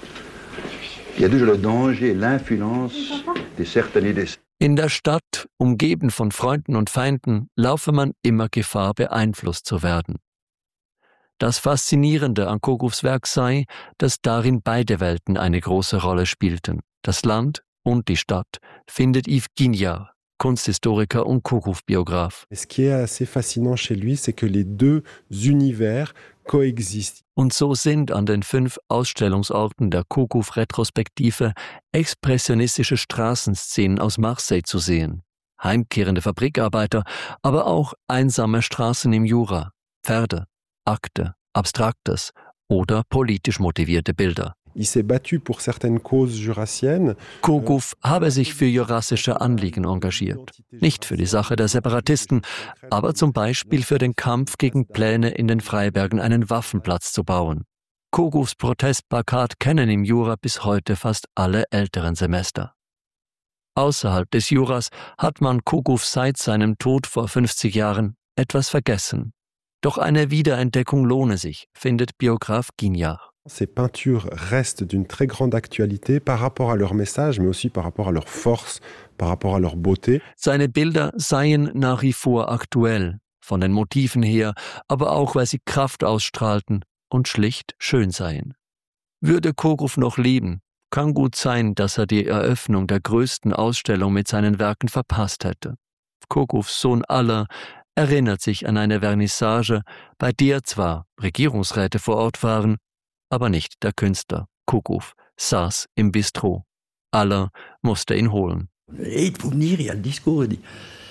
il y a toujours le danger, l'influence de certaines idées. In der Stadt, umgeben von Freunden und Feinden, laufe man immer Gefahr, beeinflusst zu werden. Das Faszinierende an Kokows Werk sei, dass darin beide Welten eine große Rolle spielten. Das Land und die Stadt, findet Yves Guignard, Kunsthistoriker und Kokow-Biograf. Ce qui est assez fascinant chez lui, c'est que les deux univers coexistent. Und so sind an den 5 Ausstellungsorten der Kokow-Retrospektive expressionistische Straßenszenen aus Marseille zu sehen. Heimkehrende Fabrikarbeiter, aber auch einsame Straßen im Jura, Pferde, Akte, Abstraktes oder politisch motivierte Bilder. Il s'est battu pour certaines causes jurassiennes. Kokow habe sich für jurassische Anliegen engagiert. Nicht für die Sache der Separatisten, aber zum Beispiel für den Kampf gegen Pläne, in den Freibergen einen Waffenplatz zu bauen. Kokows Protestplakat kennen im Jura bis heute fast alle älteren Semester. Außerhalb des Juras hat man Kokow seit seinem Tod vor 50 Jahren etwas vergessen. Doch eine Wiederentdeckung lohne sich, findet Biograf Guignard. Ces peintures restent d'une très grande actualité par rapport à leur message, mais aussi par rapport à leur force, par rapport à leur beauté. Seine Bilder seien nach wie vor aktuell, von den Motiven her, aber auch, weil sie Kraft ausstrahlten und schlicht schön seien. Würde Kokow noch leben, kann gut sein, dass er die Eröffnung der größten Ausstellung mit seinen Werken verpasst hätte. Kokows Sohn Alain erinnert sich an eine Vernissage, bei der zwar Regierungsräte vor Ort waren, aber nicht der Künstler. Kokow saß im Bistro. Alain musste ihn holen. Il faut venir, il y a le discours. Il dit,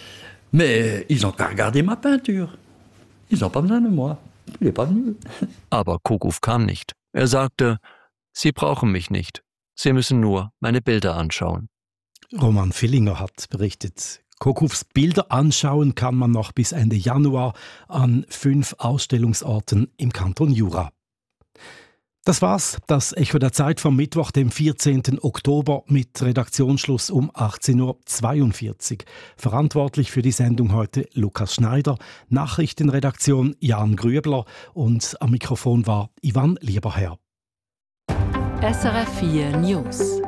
mais ils n'ont qu'à regarder ma peinture. Ils n'ont pas besoin de moi. Il n'est pas venu. Aber Kokow kam nicht. Er sagte, Sie brauchen mich nicht. Sie müssen nur meine Bilder anschauen. Roman Villinger hat berichtet. Kokows Bilder anschauen kann man noch bis Ende Januar an 5 Ausstellungsorten im Kanton Jura. Das war's, das Echo der Zeit vom Mittwoch, dem 14. Oktober mit Redaktionsschluss um 18.42 Uhr. Verantwortlich für die Sendung heute Lukas Schneider, Nachrichtenredaktion Jan Grübler und am Mikrofon war Ivan Lieberherr. SRF 4 News.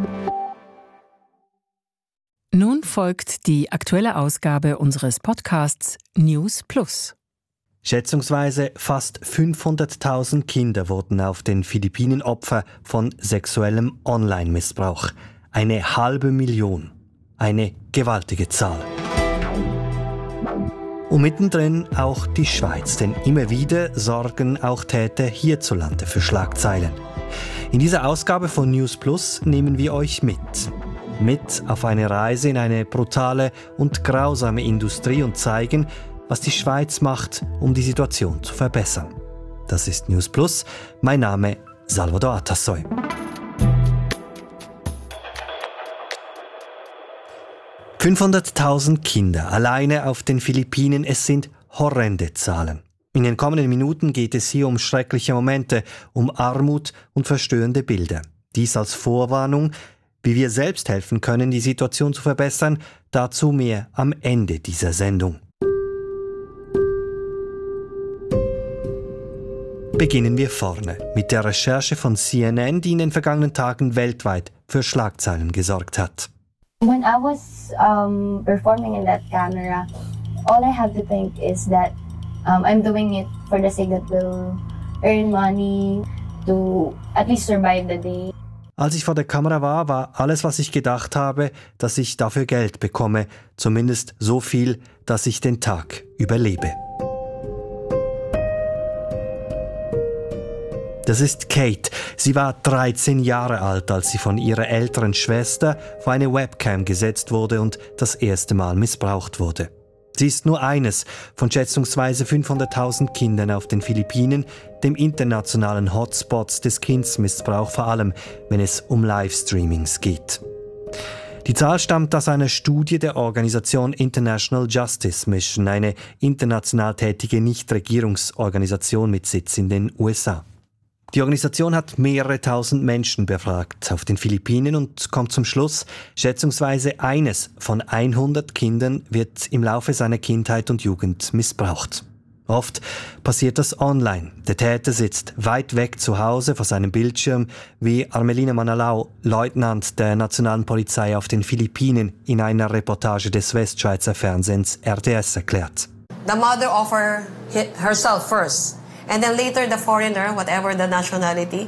Nun folgt die aktuelle Ausgabe unseres Podcasts News Plus. Schätzungsweise fast 500.000 Kinder wurden auf den Philippinen Opfer von sexuellem Online-Missbrauch. 500.000. Eine gewaltige Zahl. Und mittendrin auch die Schweiz, denn immer wieder sorgen auch Täter hierzulande für Schlagzeilen. In dieser Ausgabe von News Plus nehmen wir euch mit auf eine Reise in eine brutale und grausame Industrie und zeigen, was die Schweiz macht, um die Situation zu verbessern. Das ist News Plus. Mein Name Salvador Atassoy. ...500.000 Kinder alleine auf den Philippinen, es sind horrende Zahlen. In den kommenden Minuten geht es hier um schreckliche Momente, um Armut und verstörende Bilder. Dies als Vorwarnung, wie wir selbst helfen können, die Situation zu verbessern, dazu mehr am Ende dieser Sendung. Beginnen wir vorne mit der Recherche von CNN, die in den vergangenen Tagen weltweit für Schlagzeilen gesorgt hat. When I was performing in that camera, all I have to think is that I'm doing it for the sake that will earn money to at least survive the day. Als ich vor der Kamera war alles, was ich gedacht habe, dass ich dafür Geld bekomme, zumindest so viel, dass ich den Tag überlebe. Das ist Kate. Sie war 13 Jahre alt, als sie von ihrer älteren Schwester vor eine Webcam gesetzt wurde und das erste Mal missbraucht wurde. Sie ist nur eines von schätzungsweise 500.000 Kindern auf den Philippinen, dem internationalen Hotspots des Kindsmissbrauchs, vor allem wenn es um Livestreamings geht. Die Zahl stammt aus einer Studie der Organisation International Justice Mission, eine international tätige Nichtregierungsorganisation mit Sitz in den USA. Die Organisation hat mehrere tausend Menschen befragt auf den Philippinen und kommt zum Schluss, schätzungsweise eines von 100 Kindern wird im Laufe seiner Kindheit und Jugend missbraucht. Oft passiert das online. Der Täter sitzt weit weg zu Hause vor seinem Bildschirm, wie Armelina Manalao, Leutnant der Nationalen Polizei auf den Philippinen, in einer Reportage des Westschweizer Fernsehens RTS erklärt. The mother offer herself first. And then later the foreigner, whatever the nationality,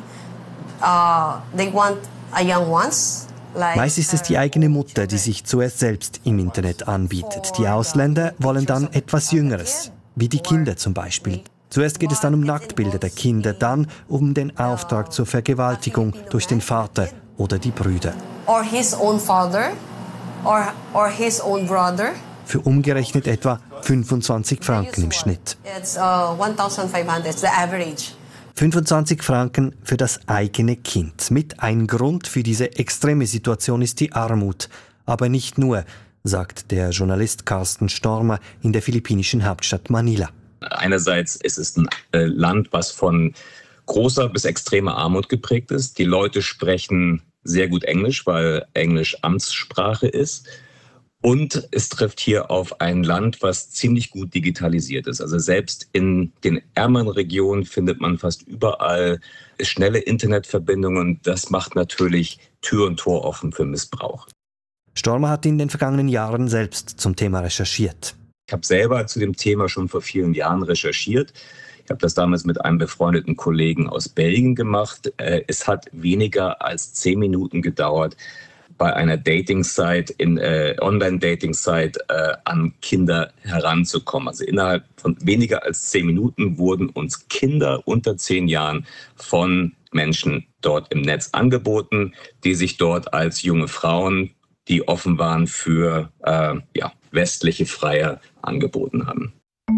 they want a young ones. Meist ist es die eigene Mutter, die sich zuerst selbst im Internet anbietet. Die Ausländer wollen dann etwas Jüngeres, wie die Kinder zum Beispiel. Zuerst geht es dann um Nacktbilder der Kinder, dann um den Auftrag zur Vergewaltigung durch den Vater oder die Brüder. Or his own father, or his own brother. Für umgerechnet etwa 25 Franken im Schnitt. It's 1,500, it's the average. 25 Franken für das eigene Kind. Mit ein Grund für diese extreme Situation ist die Armut. Aber nicht nur, sagt der Journalist Carsten Stormer in der philippinischen Hauptstadt Manila. Einerseits ist es ein Land, was von großer bis extremer Armut geprägt ist. Die Leute sprechen sehr gut Englisch, weil Englisch Amtssprache ist. Und es trifft hier auf ein Land, was ziemlich gut digitalisiert ist. Also selbst in den ärmeren Regionen findet man fast überall schnelle Internetverbindungen. Das macht natürlich Tür und Tor offen für Missbrauch. Stormer hat in den vergangenen Jahren selbst zum Thema recherchiert. Ich habe selber zu dem Thema schon vor vielen Jahren recherchiert. Ich habe das damals mit einem befreundeten Kollegen aus Belgien gemacht. Es hat weniger als 10 Minuten gedauert, bei einer Dating-Site, Online-Dating-Site an Kinder heranzukommen. Also innerhalb von weniger als 10 Minuten wurden uns Kinder unter 10 Jahren von Menschen dort im Netz angeboten, die sich dort als junge Frauen, die offen waren für westliche Freier, angeboten haben.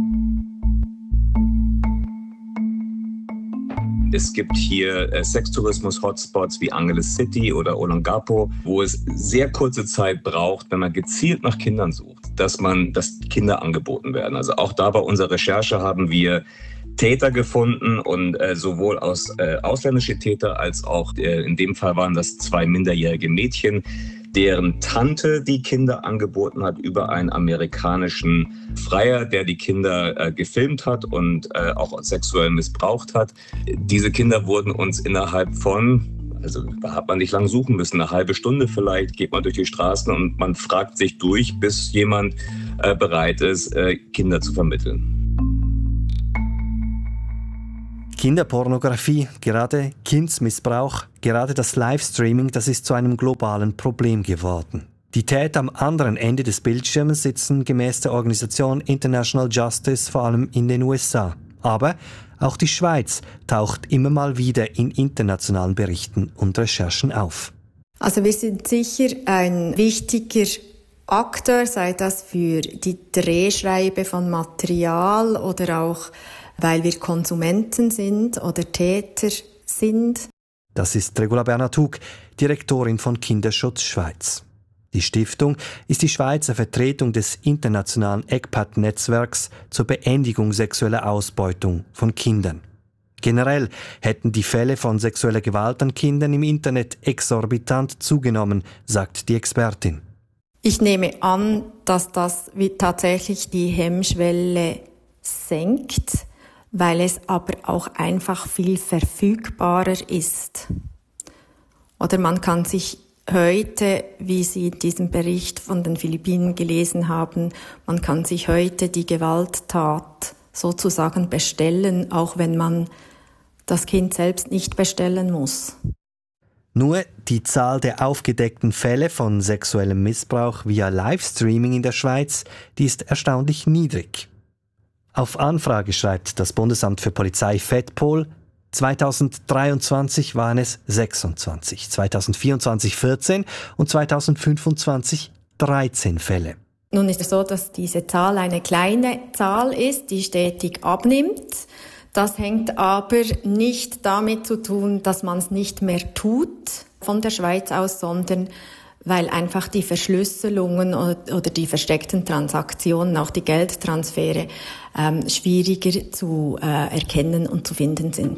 Es gibt hier Sextourismus-Hotspots wie Angeles City oder Olongapo, wo es sehr kurze Zeit braucht, wenn man gezielt nach Kindern sucht, dass Kinder angeboten werden. Also auch da bei unserer Recherche haben wir Täter gefunden und sowohl ausländische Täter als auch in dem Fall waren das 2 minderjährige Mädchen, deren Tante die Kinder angeboten hat über einen amerikanischen Freier, der die Kinder gefilmt hat und auch sexuell missbraucht hat. Diese Kinder wurden uns innerhalb von, also da hat man nicht lang suchen müssen, eine halbe Stunde vielleicht, geht man durch die Straßen und man fragt sich durch, bis jemand bereit ist, Kinder zu vermitteln. Kinderpornografie, gerade Kindsmissbrauch, gerade das Livestreaming, das ist zu einem globalen Problem geworden. Die Täter am anderen Ende des Bildschirms sitzen gemäß der Organisation International Justice vor allem in den USA. Aber auch die Schweiz taucht immer mal wieder in internationalen Berichten und Recherchen auf. Also wir sind sicher ein wichtiger Akteur, sei das für die Drehschreibe von Material oder auch weil wir Konsumenten sind oder Täter sind. Das ist Regula Bernatug, Direktorin von Kinderschutz Schweiz. Die Stiftung ist die Schweizer Vertretung des internationalen ECPAT-Netzwerks zur Beendigung sexueller Ausbeutung von Kindern. Generell hätten die Fälle von sexueller Gewalt an Kindern im Internet exorbitant zugenommen, sagt die Expertin. Ich nehme an, dass das tatsächlich die Hemmschwelle senkt, weil es aber auch einfach viel verfügbarer ist. Oder man kann sich heute, wie Sie in diesem Bericht von den Philippinen gelesen haben, man kann sich heute die Gewalttat sozusagen bestellen, auch wenn man das Kind selbst nicht bestellen muss. Nur die Zahl der aufgedeckten Fälle von sexuellem Missbrauch via Livestreaming in der Schweiz, die ist erstaunlich niedrig. Auf Anfrage schreibt das Bundesamt für Polizei FEDPOL, 2023 waren es 26, 2024 14 und 2025 13 Fälle. Nun ist es so, dass diese Zahl eine kleine Zahl ist, die stetig abnimmt. Das hängt aber nicht damit zu tun, dass man es nicht mehr tut von der Schweiz aus, sondern weil einfach die Verschlüsselungen oder die versteckten Transaktionen, auch die Geldtransfere, schwieriger zu erkennen und zu finden sind.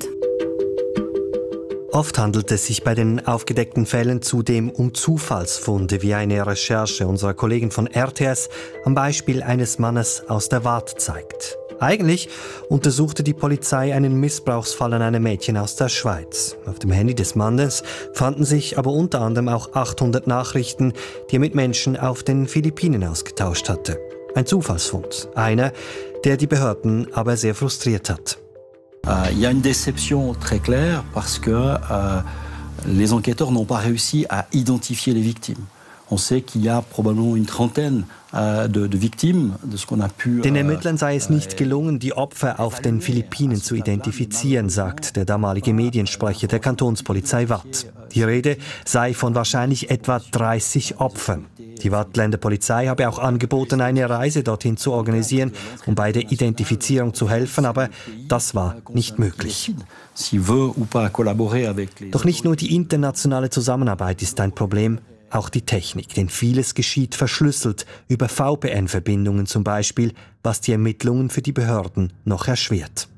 Oft handelt es sich bei den aufgedeckten Fällen zudem um Zufallsfunde, wie eine Recherche unserer Kollegen von RTS am Beispiel eines Mannes aus der Waadt zeigt. Eigentlich untersuchte die Polizei einen Missbrauchsfall an einem Mädchen aus der Schweiz. Auf dem Handy des Mannes fanden sich aber unter anderem auch 800 Nachrichten, die er mit Menschen auf den Philippinen ausgetauscht hatte. Ein Zufallsfund, einer, der die Behörden aber sehr frustriert hat. Il y a une déception très claire parce que les enquêteurs n'ont pas réussi à identifier les victimes. On sait qu'il y a probablement une trentaine de victimes de ce qu'on a pu. Den Ermittlern sei es nicht gelungen, die Opfer auf den Philippinen zu identifizieren, sagt der damalige Mediensprecher der Kantonspolizei Waadt. Die Rede sei von wahrscheinlich etwa 30 Opfern. Die Waadtländer Polizei habe auch angeboten, eine Reise dorthin zu organisieren, um bei der Identifizierung zu helfen, aber das war nicht möglich. Doch nicht nur die internationale Zusammenarbeit ist ein Problem, auch die Technik, denn vieles geschieht verschlüsselt, über VPN-Verbindungen zum Beispiel, was die Ermittlungen für die Behörden noch erschwert.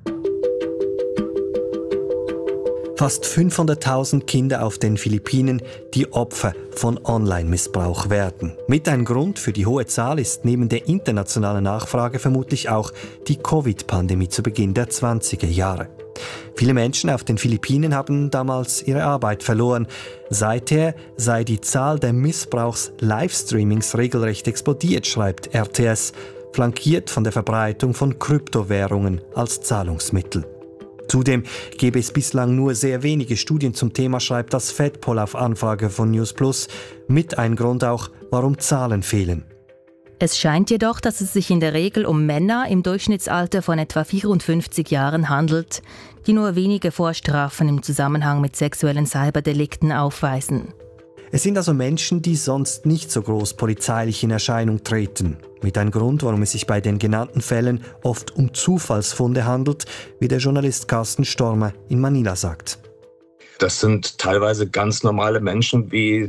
Fast 500.000 Kinder auf den Philippinen, die Opfer von Online-Missbrauch werden. Mit ein Grund für die hohe Zahl ist neben der internationalen Nachfrage vermutlich auch die Covid-Pandemie zu Beginn der 20er Jahre. Viele Menschen auf den Philippinen haben damals ihre Arbeit verloren. Seither sei die Zahl der Missbrauchs-Livestreamings regelrecht explodiert, schreibt RTS, flankiert von der Verbreitung von Kryptowährungen als Zahlungsmittel. Zudem gebe es bislang nur sehr wenige Studien zum Thema, schreibt das FEDPOL auf Anfrage von News Plus, mit ein Grund auch, warum Zahlen fehlen. Es scheint jedoch, dass es sich in der Regel um Männer im Durchschnittsalter von etwa 54 Jahren handelt, die nur wenige Vorstrafen im Zusammenhang mit sexuellen Cyberdelikten aufweisen. Es sind also Menschen, die sonst nicht so groß polizeilich in Erscheinung treten. Mit ein Grund, warum es sich bei den genannten Fällen oft um Zufallsfunde handelt, wie der Journalist Carsten Stormer in Manila sagt. Das sind teilweise ganz normale Menschen wie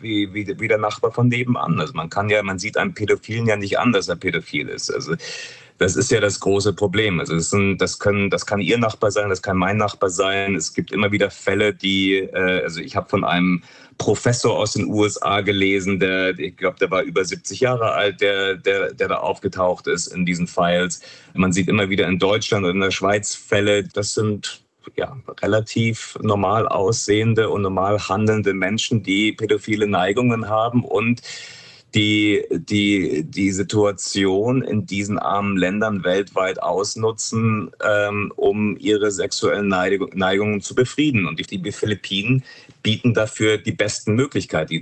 der Nachbar von nebenan. Also man sieht einem Pädophilen ja nicht an, dass er pädophil ist. Also Das ist ja das große Problem. Also das kann Ihr Nachbar sein, das kann mein Nachbar sein. Es gibt immer wieder Fälle, also ich habe von einem Professor aus den USA gelesen, ich glaube, der war über 70 Jahre alt, der da aufgetaucht ist in diesen Files. Man sieht immer wieder in Deutschland und in der Schweiz Fälle, das sind relativ normal aussehende und normal handelnde Menschen, die pädophile Neigungen haben und die Situation in diesen armen Ländern weltweit ausnutzen, um ihre sexuellen Neigungen zu befrieden. Und die Philippinen bieten dafür die besten Möglichkeiten.